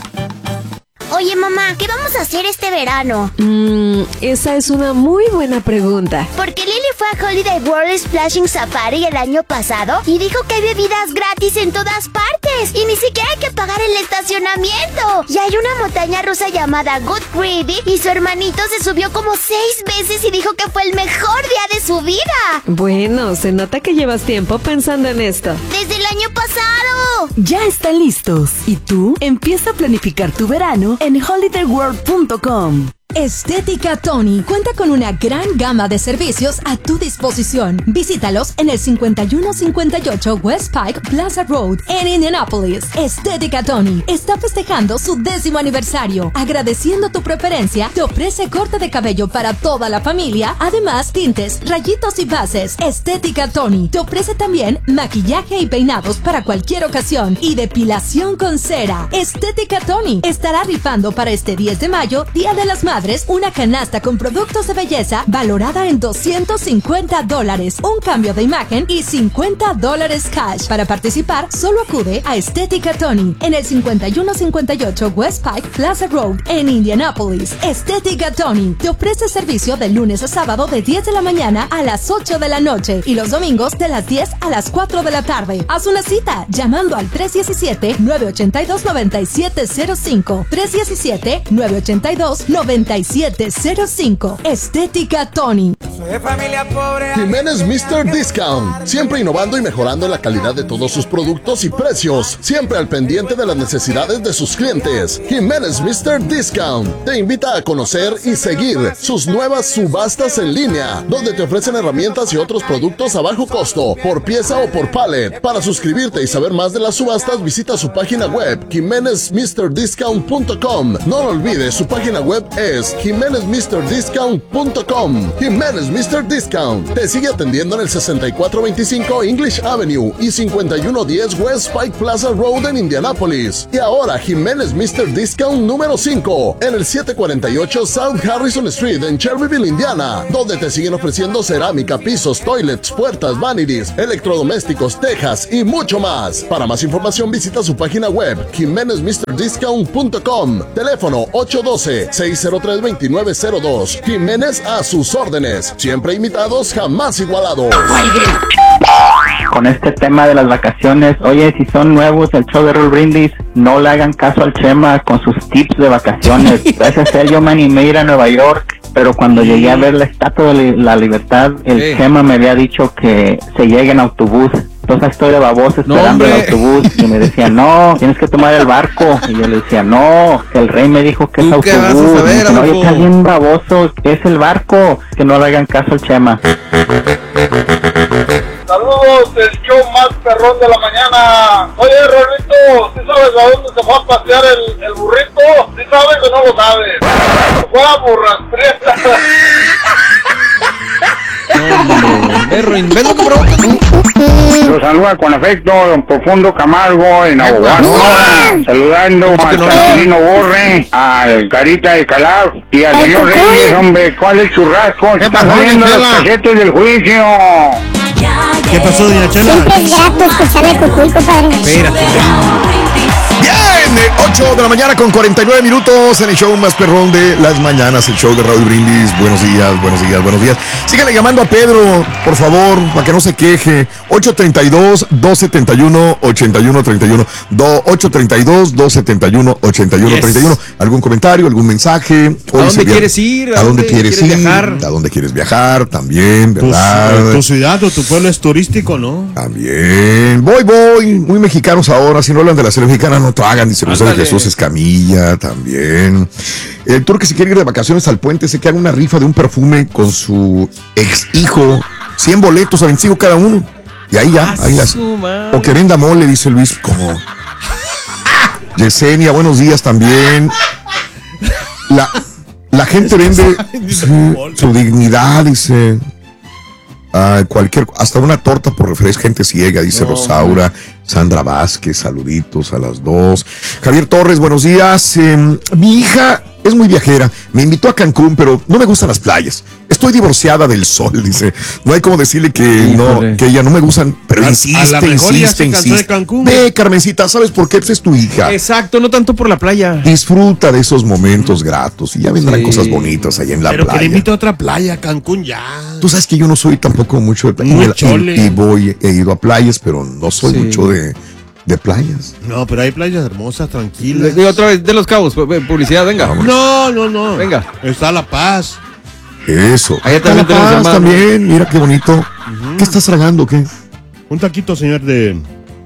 Speaker 22: Oye, mamá, ¿qué vamos a hacer este verano?
Speaker 23: Mmm, esa es una muy buena pregunta.
Speaker 22: Porque Lily fue a Holiday World Splashing Safari el año pasado y dijo que hay bebidas gratis en todas partes y ni siquiera hay que pagar el estacionamiento. Y hay una montaña rusa llamada Good Gravy y su hermanito se subió como seis veces y dijo que fue el mejor día de su vida.
Speaker 23: Bueno, se nota que llevas tiempo pensando en esto.
Speaker 22: ¡Desde el año pasado!
Speaker 24: Ya están listos. ¿Y tú? Empieza a planificar tu verano en holiday world punto com. Estética Tony cuenta con una gran gama de servicios a tu disposición. Visítalos en el cincuenta y uno cincuenta y ocho West Pike Plaza Road en Indianapolis. Estética Tony está festejando su décimo aniversario. Agradeciendo tu preferencia, te ofrece corte de cabello para toda la familia, además tintes, rayitos y bases. Estética Tony te ofrece también maquillaje y peinados para cualquier ocasión y depilación con cera. Estética Tony estará rifando para este diez de mayo, Día de las Madres, una canasta con productos de belleza valorada en doscientos cincuenta dólares, un cambio de imagen y cincuenta dólares cash. Para participar, solo acude a Estética Tony en el cincuenta y uno cincuenta y ocho West Pike Plaza Road en Indianapolis. Estética Tony te ofrece servicio de lunes a sábado de diez de la mañana a las ocho de la noche y los domingos de las diez a las cuatro de la tarde. Haz una cita llamando al tres uno siete, nueve ocho dos, nueve siete cero cinco, tres uno siete, nueve ocho dos, nueve siete cero cinco. Estética Tony.
Speaker 12: Jiménez mister Discount, siempre innovando y mejorando en la calidad de todos sus productos y precios, siempre al pendiente de las necesidades de sus clientes. Jiménez mister Discount te invita a conocer y seguir sus nuevas subastas en línea, donde te ofrecen herramientas y otros productos a bajo costo, por pieza o por pallet. Para suscribirte y saber más de las subastas, visita su página web jiménez mister discount punto com. No lo olvides, su página web es jiménez mister discount punto com. Jiménez mister Discount te sigue atendiendo en el sesenta y cuatro veinticinco English Avenue y cincuenta y uno diez West Pike Plaza Road en Indianapolis. Y ahora Jiménez mister Discount número cinco en el setecientos cuarenta y ocho South Harrison Street en Cherryville, Indiana, donde te siguen ofreciendo cerámica, pisos, toilets, puertas, vanities, electrodomésticos, tejas y mucho más. Para más información visita su página web jiménez mister discount punto com. Teléfono ocho uno dos, seis cero tres, dos nueve cero dos. Jiménez a sus órdenes. Siempre imitados, jamás igualados.
Speaker 11: Con este tema de las vacaciones, oye, si son nuevos el show de Raúl Brindis, no le hagan caso al Chema con sus tips de vacaciones. Gracias a él yo me animé a ir a Nueva York, pero cuando llegué a ver la Estatua de la Libertad, el
Speaker 4: Sí.
Speaker 11: Chema me había dicho que se llegue en autobús. Entonces estoy de baboso esperando
Speaker 4: No,
Speaker 11: el autobús y me decía, no, tienes que tomar el barco. Y yo le decía, no, el rey me dijo que es
Speaker 4: ¿Tú qué
Speaker 11: autobús.
Speaker 4: vas a saber,
Speaker 11: Y me dice, no,
Speaker 4: Adolfo?
Speaker 11: estás bien baboso, es el barco. Que no le hagan caso al Chema.
Speaker 18: Saludos, el show más perrón de la mañana. Oye, Rolito, ¿sí sabes a dónde se fue a pasear el, el burrito? ¿Sí sabes o no lo sabes? Fue a Burras Prietas.
Speaker 4: ¿Ves lo que provoca tú?
Speaker 13: Los saluda con afecto don Profundo Camargo en Aguado. Saludando al Tranquilino Borre, al Carita de Calaf y al señor Reyes, hombre. ¿Cuál es su rasgo? Están saliendo los casetes del juicio.
Speaker 3: ¿Qué pasó, doña Chela?
Speaker 7: Siempre es grato escuchar el cucuy, compadre.
Speaker 3: Espérate.
Speaker 1: Bien, ocho de la mañana con cuarenta y nueve minutos en el show más perrón de las mañanas, el show de Raúl Brindis. Buenos días, buenos días, buenos días. Síganle llamando a Pedro, por favor, para que no se queje. ocho tres dos, dos siete uno, ocho uno tres uno. ocho tres dos, dos siete uno, ocho uno tres uno. ¿Algún comentario, algún mensaje?
Speaker 4: ¿A dónde quieres ir?
Speaker 1: ¿A dónde quieres ir?
Speaker 4: viajar?
Speaker 1: ¿A dónde quieres viajar? También,
Speaker 3: Tu,
Speaker 1: ¿verdad?
Speaker 3: tu ciudad o tu pueblo es turístico, ¿no?
Speaker 1: También. Voy, voy. Muy mexicanos ahora. Si no hablan de la selección mexicana, no tragan. Dice José de Jesús Escamilla. También. El tour que se quiere ir de vacaciones al puente se que haga una rifa de un perfume con su ex hijo. cien boletos a veinticinco cada uno. Y ahí ya. Ahí las. O que venda mole, dice Luis. Como. Yesenia, buenos días también. La, la gente vende su, su dignidad, dice. Ah, cualquier, hasta una torta por refresco, gente ciega, dice no, Rosaura. Sandra Vázquez, saluditos a las dos. Javier Torres, buenos días. Eh, mi hija es muy viajera, me invitó a Cancún, pero no me gustan las playas. Estoy divorciada del sol, dice. No hay como decirle que no, que ella no me gustan, pero a, insiste, a insiste, insiste. Ve, Carmencita, ¿sabes por qué? Pues es tu hija.
Speaker 4: Exacto, no tanto por la playa.
Speaker 1: Disfruta de esos momentos gratos y ya vendrán sí. cosas bonitas allá en la
Speaker 3: pero
Speaker 1: playa.
Speaker 3: Pero que le invite a otra playa, Cancún ya.
Speaker 1: Tú sabes que yo no soy tampoco mucho de playa. Y, y voy, he ido a playas, pero no soy sí. mucho de... de playas.
Speaker 3: No, pero hay playas hermosas, tranquilas.
Speaker 4: De, otra vez, de Los Cabos, publicidad, venga.
Speaker 3: Vamos. No, no, no.
Speaker 4: Venga.
Speaker 3: Está La Paz.
Speaker 1: Eso.
Speaker 4: Allá también
Speaker 1: La Paz también, mira qué bonito. Uh-huh. ¿Qué estás tragando, qué?
Speaker 3: Un taquito, señor, de...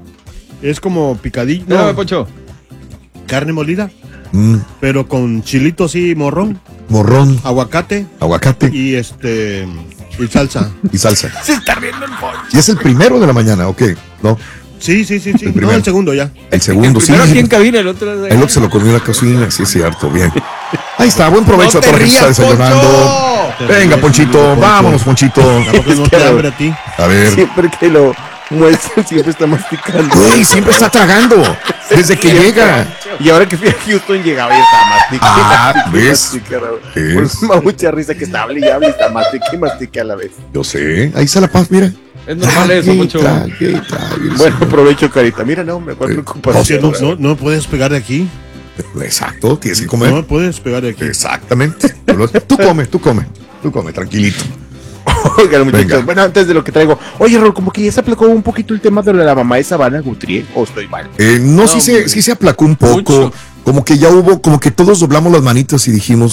Speaker 3: Es como picadillo.
Speaker 4: No, Poncho.
Speaker 3: Carne molida.
Speaker 1: Mm.
Speaker 3: Pero con chilito así, morrón.
Speaker 1: Morrón.
Speaker 3: Aguacate.
Speaker 1: Aguacate.
Speaker 3: Y este... Y salsa.
Speaker 1: Y salsa.
Speaker 4: Se está riendo el Poncho.
Speaker 1: ¿Y es el primero de la mañana o qué? ¿No?
Speaker 3: Sí, sí, sí, sí. El no, el segundo ya.
Speaker 1: El segundo,
Speaker 4: el primero
Speaker 1: sí.
Speaker 4: aquí en cabina, el otro...
Speaker 1: El otro se lo comió en la cocina, sí es cierto, bien. Ahí está, buen provecho no a todos los que está desayunando. Venga, Ponchito, Poncho. Vámonos, Ponchito.
Speaker 3: Tampoco no te hambre a ti.
Speaker 1: A ver.
Speaker 6: Siempre que lo muestra, siempre está masticando.
Speaker 1: Uy, siempre está tragando. Desde que llega.
Speaker 6: Y ahora que fui a Houston llegaba y estaba masticando.
Speaker 1: Ah, ¿ves?
Speaker 6: Pues me da mucha risa que está hable y hable y está mastique y mastique a la vez.
Speaker 1: Yo sé, ahí está La Paz, mira.
Speaker 4: Es normal eso, mucho.
Speaker 6: Bueno, aprovecho, Carita. Mira, no, me cuatro
Speaker 3: ocupaciones. No, no, no puedes pegar de aquí.
Speaker 1: Exacto, tienes que comer.
Speaker 3: No puedes pegar de aquí.
Speaker 1: Exactamente. Tú come, tú come, tú come, tranquilito.
Speaker 6: Oigan, muchachos, bueno, antes de lo que traigo. Oye, Rol, como que ya se aplacó un poquito el tema de la mamá de Sabana Guthrie, ¿o estoy mal?
Speaker 1: Eh, no, no sí, se, sí se aplacó un poco. Mucho. Como que ya hubo, como que todos doblamos las manitas y dijimos,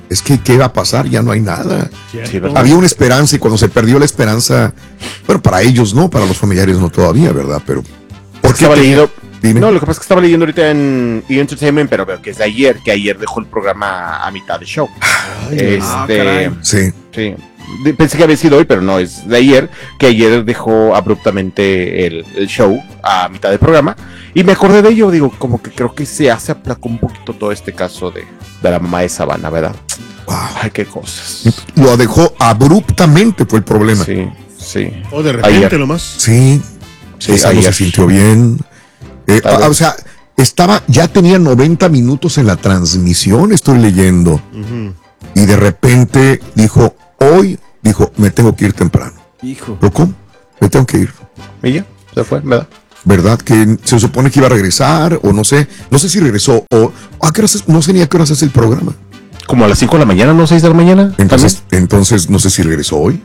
Speaker 1: es que ¿qué va a pasar? Ya no hay nada.
Speaker 6: Sí,
Speaker 1: Había una esperanza y cuando se perdió la esperanza, bueno, para ellos no, para los familiares no todavía, ¿verdad? Pero ¿por qué
Speaker 6: estaba
Speaker 1: tenía?
Speaker 6: leyendo?
Speaker 1: Dime.
Speaker 6: No, lo que pasa es que estaba leyendo ahorita en E! Entertainment, pero veo que es de ayer, que ayer dejó el programa a mitad de show.
Speaker 1: Ay,
Speaker 6: este,
Speaker 1: ah, caray. Sí.
Speaker 6: Sí. De- Pensé que había sido hoy, pero no, es de ayer, que ayer dejó abruptamente el, el show a mitad del programa. Y me acordé de ello, digo, como que creo que se hace aplacó un poquito todo este caso de, de la mamá de Sabana, ¿verdad?
Speaker 1: Wow.
Speaker 6: Ay, qué cosas.
Speaker 1: Lo dejó abruptamente, fue el problema.
Speaker 6: Sí, sí.
Speaker 3: O de repente
Speaker 6: Ayer.
Speaker 3: nomás.
Speaker 1: Sí,
Speaker 6: Sí,
Speaker 1: esa no
Speaker 6: ayer.
Speaker 1: se sintió bien. Eh,
Speaker 6: Tal vez.
Speaker 1: o sea, estaba, ya tenía noventa minutos en la transmisión, estoy leyendo.
Speaker 3: Ujú.
Speaker 1: Y de repente dijo, hoy, dijo, me tengo que ir temprano.
Speaker 4: Hijo.
Speaker 1: ¿Pero cómo? Me tengo que ir.
Speaker 6: Y ya, se fue, ¿verdad?
Speaker 1: ¿Verdad? Que se supone que iba a regresar, o no sé, no sé si regresó, o a qué horas es- no sé ni a qué horas es el programa.
Speaker 6: Como a las cinco de la mañana, ¿no? seis de la mañana.
Speaker 1: Entonces, entonces no sé si regresó hoy.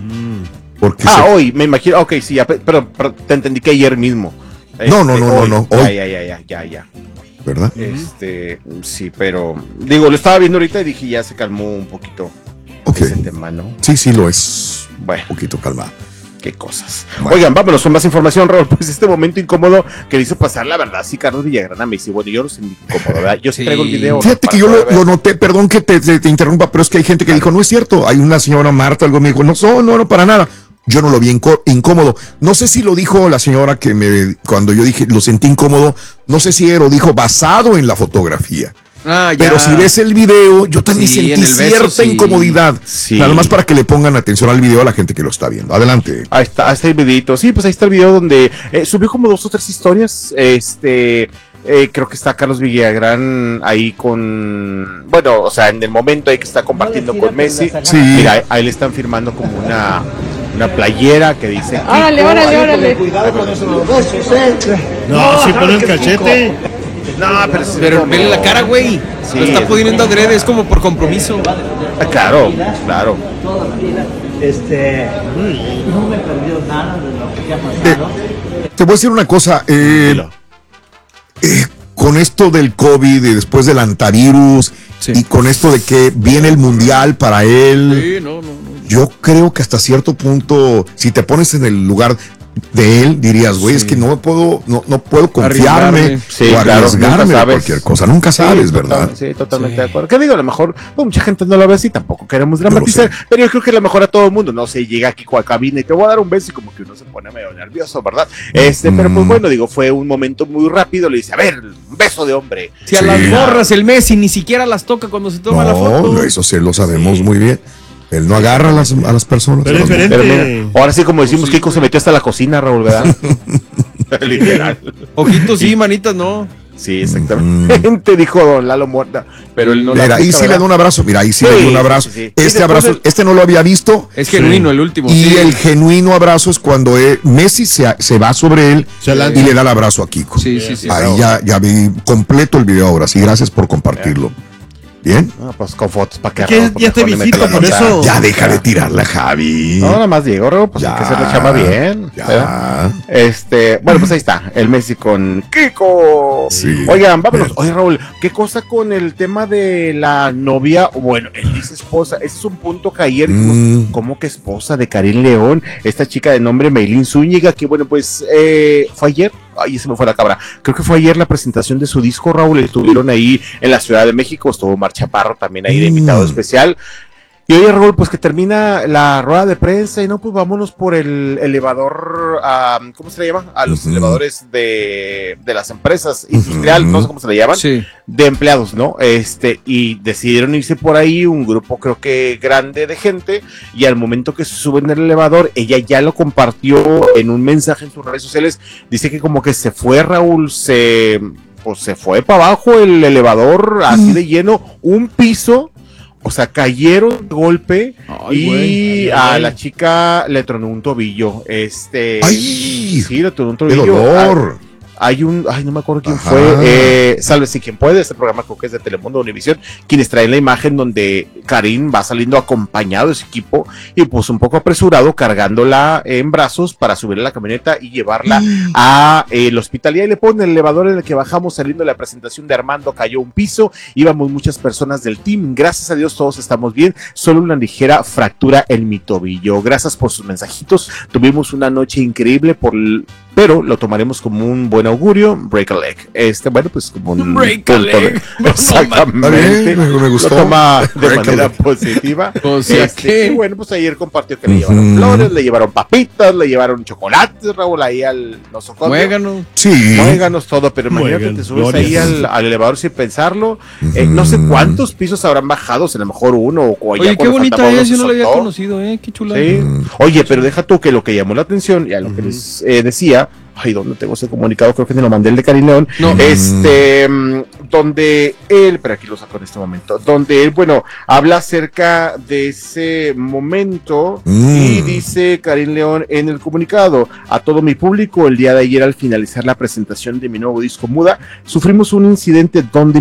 Speaker 1: Porque
Speaker 6: Ah,
Speaker 1: se-
Speaker 6: hoy, me imagino. Ok, sí, ya, pe- pero, pero te entendí que ayer mismo.
Speaker 1: No, no, no, no,
Speaker 6: hoy.
Speaker 1: no,
Speaker 6: Ya,
Speaker 1: hoy.
Speaker 6: ya, ya, ya, ya, ya.
Speaker 1: ¿verdad?
Speaker 6: Este, sí, pero digo, lo estaba viendo ahorita y dije, ya se calmó un poquito
Speaker 1: Ok.
Speaker 6: ese tema, ¿no?
Speaker 1: Sí, sí lo es.
Speaker 6: Bueno,
Speaker 1: Un poquito calmado.
Speaker 6: qué cosas.
Speaker 1: Bueno.
Speaker 6: Oigan, vámonos con más información, Raúl. Pues este momento incómodo que le hizo pasar, la verdad, sí, Carlos Villagrán a Messi. Bueno, yo lo sentí incómodo, ¿verdad? Yo sí
Speaker 4: Sí.
Speaker 6: traigo el video.
Speaker 1: Fíjate
Speaker 6: para
Speaker 1: que yo lo,
Speaker 6: poder ver.
Speaker 1: lo noté, perdón que te, te- te interrumpa, pero es que hay gente que dijo, no es cierto. Hay una señora Marta, algo me dijo, no, no, no, no, para nada. Yo no lo vi inco- incómodo. No sé si lo dijo la señora que me, cuando yo dije, lo sentí incómodo, no sé si lo dijo basado en la fotografía.
Speaker 4: Ah, ya.
Speaker 1: Pero si ves el video, yo también
Speaker 4: Sí,
Speaker 1: sentí
Speaker 4: en el beso,
Speaker 1: cierta
Speaker 4: sí.
Speaker 1: incomodidad.
Speaker 6: Sí.
Speaker 1: Nada más para que le pongan atención al video a la gente que lo está viendo. Adelante.
Speaker 6: Ahí está, ahí está el videito. Sí, pues ahí está el video donde eh, subió como dos o tres historias. Este, eh, creo que está Carlos Villagrán ahí con, bueno, o sea, en el momento ahí que está compartiendo con Messi.
Speaker 1: Sí.
Speaker 6: Mira, ahí, ahí le están firmando como una, una playera que dice.
Speaker 19: Órale,
Speaker 6: Kiko.
Speaker 19: órale, órale.
Speaker 5: Cuidado con esos besos, eh.
Speaker 3: No, si pone el cachete.
Speaker 6: No, pero, sí,
Speaker 4: Pero
Speaker 6: como-
Speaker 4: vele la cara, güey.
Speaker 6: Sí,
Speaker 4: Lo está
Speaker 6: es-
Speaker 4: poniendo adrede, es como por compromiso.
Speaker 6: Ah, claro, claro.
Speaker 5: Este, no me perdió nada de lo que ha pasado.
Speaker 1: Te voy a decir una cosa. eh,
Speaker 6: Dilo.
Speaker 1: eh, con esto del COVID y después del antivirus
Speaker 4: Sí.
Speaker 1: y con esto de que viene el mundial para él,
Speaker 4: Sí, no, no, no.
Speaker 1: yo creo que hasta cierto punto, si te pones en el lugar de él, dirías, güey, es que no puedo, no, no puedo confiarme
Speaker 4: Arriesgarme.
Speaker 6: Sí,
Speaker 1: o
Speaker 6: claro,
Speaker 1: arriesgarme
Speaker 6: nunca
Speaker 1: de
Speaker 6: sabes.
Speaker 1: cualquier cosa. Nunca sabes,
Speaker 6: Sí,
Speaker 1: ¿verdad?
Speaker 6: total- sí, totalmente de acuerdo. ¿Qué digo? A lo mejor pues, mucha gente no lo ve así, tampoco queremos
Speaker 1: lo
Speaker 6: dramatizar,
Speaker 1: sé.
Speaker 6: pero yo creo que a lo mejor a todo el mundo, no sé, llega aquí a la cabina y te voy a dar un beso y como que uno se pone medio nervioso, ¿verdad? Este, pero pues
Speaker 1: Mm.
Speaker 6: bueno, digo, fue un momento muy rápido, le dice, a ver, un beso de hombre.
Speaker 4: Si a
Speaker 1: Sí.
Speaker 4: las borras el Messi ni siquiera las toca cuando se toma la foto.
Speaker 1: No, eso sí lo sabemos muy bien. Él no agarra a las, a las personas.
Speaker 3: Pero
Speaker 1: a
Speaker 3: es
Speaker 1: las
Speaker 3: diferente.
Speaker 6: Pero mira, ahora sí, como decimos, Kiko se metió hasta la cocina, Raúl, ¿verdad? Literal.
Speaker 4: Ojitos sí, manitas no.
Speaker 6: Sí, exactamente, dijo don Lalo Muerta, pero él no la
Speaker 1: Mira, ahí
Speaker 6: aplica,
Speaker 1: sí le
Speaker 6: ¿verdad?
Speaker 1: da un abrazo. Mira, ahí sí,
Speaker 6: Sí,
Speaker 1: le da un
Speaker 6: sí,
Speaker 1: abrazo.
Speaker 6: sí, sí. Y
Speaker 1: Este
Speaker 6: después
Speaker 1: abrazo,
Speaker 6: del-
Speaker 1: este no lo había visto.
Speaker 4: Es genuino el último.
Speaker 1: Y
Speaker 4: sí.
Speaker 1: el genuino abrazo es cuando eh, Messi se, se va sobre él
Speaker 3: Se lanza.
Speaker 1: y le da el abrazo a Kiko.
Speaker 4: Sí, sí, sí.
Speaker 1: Ahí ya, ya vi completo el video ahora. Sí, gracias por compartirlo. Bien.
Speaker 6: Ah, pues con fotos para que
Speaker 3: Que
Speaker 6: Raúl,
Speaker 3: ya está
Speaker 6: porque le
Speaker 3: viejito,
Speaker 6: mete la
Speaker 3: por
Speaker 6: nota.
Speaker 3: eso.
Speaker 1: Ya deja de tirarla, Javi.
Speaker 6: No, nada más Diego, Raúl, pues
Speaker 1: Ya,
Speaker 6: hay que hacer la chamba bien.
Speaker 1: ya.
Speaker 6: ¿verdad? Este, bueno, pues ahí está, el Messi con Kiko.
Speaker 1: Sí.
Speaker 6: Oigan, vámonos.
Speaker 1: Bien.
Speaker 6: Oye, Raúl, ¿qué cosa con el tema de la novia? Bueno, él dice esposa. Ese es un punto que ayer dijimos,
Speaker 1: Mm.
Speaker 6: ¿cómo que esposa de Karim León? Esta chica de nombre Meilín Zúñiga, que bueno, pues eh, fue ayer. Ay, se me fue la cabra. Creo que fue ayer la presentación de su disco, Raúl. Estuvieron ahí en la Ciudad de México. Estuvo Mar Chaparro también ahí de invitado
Speaker 1: Mm.
Speaker 6: especial. Y oye, Raúl, pues que termina la rueda de prensa y no, pues vámonos por el elevador, ah, ¿cómo se le llama? A los
Speaker 1: Ujú.
Speaker 6: elevadores de, de las empresas industrial,
Speaker 1: Ujú.
Speaker 6: no sé cómo se le llaman,
Speaker 4: Sí.
Speaker 6: de empleados, ¿no? Este, y decidieron irse por ahí un grupo creo que grande de gente y al momento que se suben en el elevador, ella ya lo compartió en un mensaje en sus redes sociales, dice que como que se fue, Raúl, se, pues se fue para abajo el elevador así de lleno, un piso. O sea, cayeron de golpe
Speaker 4: Ay,
Speaker 6: y
Speaker 4: güey.
Speaker 6: a la chica le tronó un tobillo. Este.
Speaker 1: ¡Ay!
Speaker 6: Sí, le tronó un
Speaker 1: ¡Qué
Speaker 6: tobillo.
Speaker 1: dolor!
Speaker 6: hay un, ay, no me acuerdo quién
Speaker 1: Ajá.
Speaker 6: fue, eh, Sálvese quien puede, este programa creo que es de Telemundo, Univisión, quienes traen la imagen donde Karim va saliendo acompañado de su equipo y pues un poco apresurado, cargándola en brazos para subirla a la camioneta y llevarla
Speaker 1: Mm.
Speaker 6: a eh, el hospital. Y ahí le ponen el elevador en el que bajamos saliendo de la presentación de Armando, cayó un piso, íbamos muchas personas del team, gracias a Dios todos estamos bien, solo una ligera fractura en mi tobillo. Gracias por sus mensajitos, tuvimos una noche increíble por el, pero lo tomaremos como un buen augurio. Break a leg. Este, bueno, pues como un
Speaker 4: Break a leg.
Speaker 6: Exactamente.
Speaker 1: Bien, me, me gustó.
Speaker 6: Lo toma de
Speaker 1: Break a
Speaker 6: manera
Speaker 1: leg.
Speaker 6: positiva.
Speaker 4: O sea
Speaker 6: Este,
Speaker 4: que-
Speaker 6: y bueno, pues ayer compartió que le
Speaker 1: Ujú.
Speaker 6: llevaron flores, le llevaron papitas, le llevaron chocolates, Raúl, ahí al nosocomio.
Speaker 4: Muégano.
Speaker 1: Sí.
Speaker 6: Muéganos todo, pero imagínate,
Speaker 3: Muéganos,
Speaker 6: te subes
Speaker 3: glorias.
Speaker 6: ahí al, al elevador sin pensarlo. Eh, no sé cuántos pisos habrán bajado, a lo mejor uno o ya
Speaker 4: Oye, qué
Speaker 6: cuando
Speaker 4: bonita
Speaker 6: faltaba uno
Speaker 4: es,
Speaker 6: se
Speaker 4: yo no la había
Speaker 6: soltó.
Speaker 4: conocido, eh, qué chula.
Speaker 6: Sí. Oye, pero deja tú que lo que llamó la atención y a lo que les eh, decía, ay, ¿dónde tengo ese comunicado? Creo que te lo mandé el de Karim León.
Speaker 4: No.
Speaker 6: Este, mm, donde él, pero aquí lo saco en este momento, donde él, bueno, habla acerca de ese momento
Speaker 1: Mm.
Speaker 6: y dice Karim León en el comunicado: a todo mi público, el día de ayer al finalizar la presentación de mi nuevo disco Muda, sufrimos un incidente donde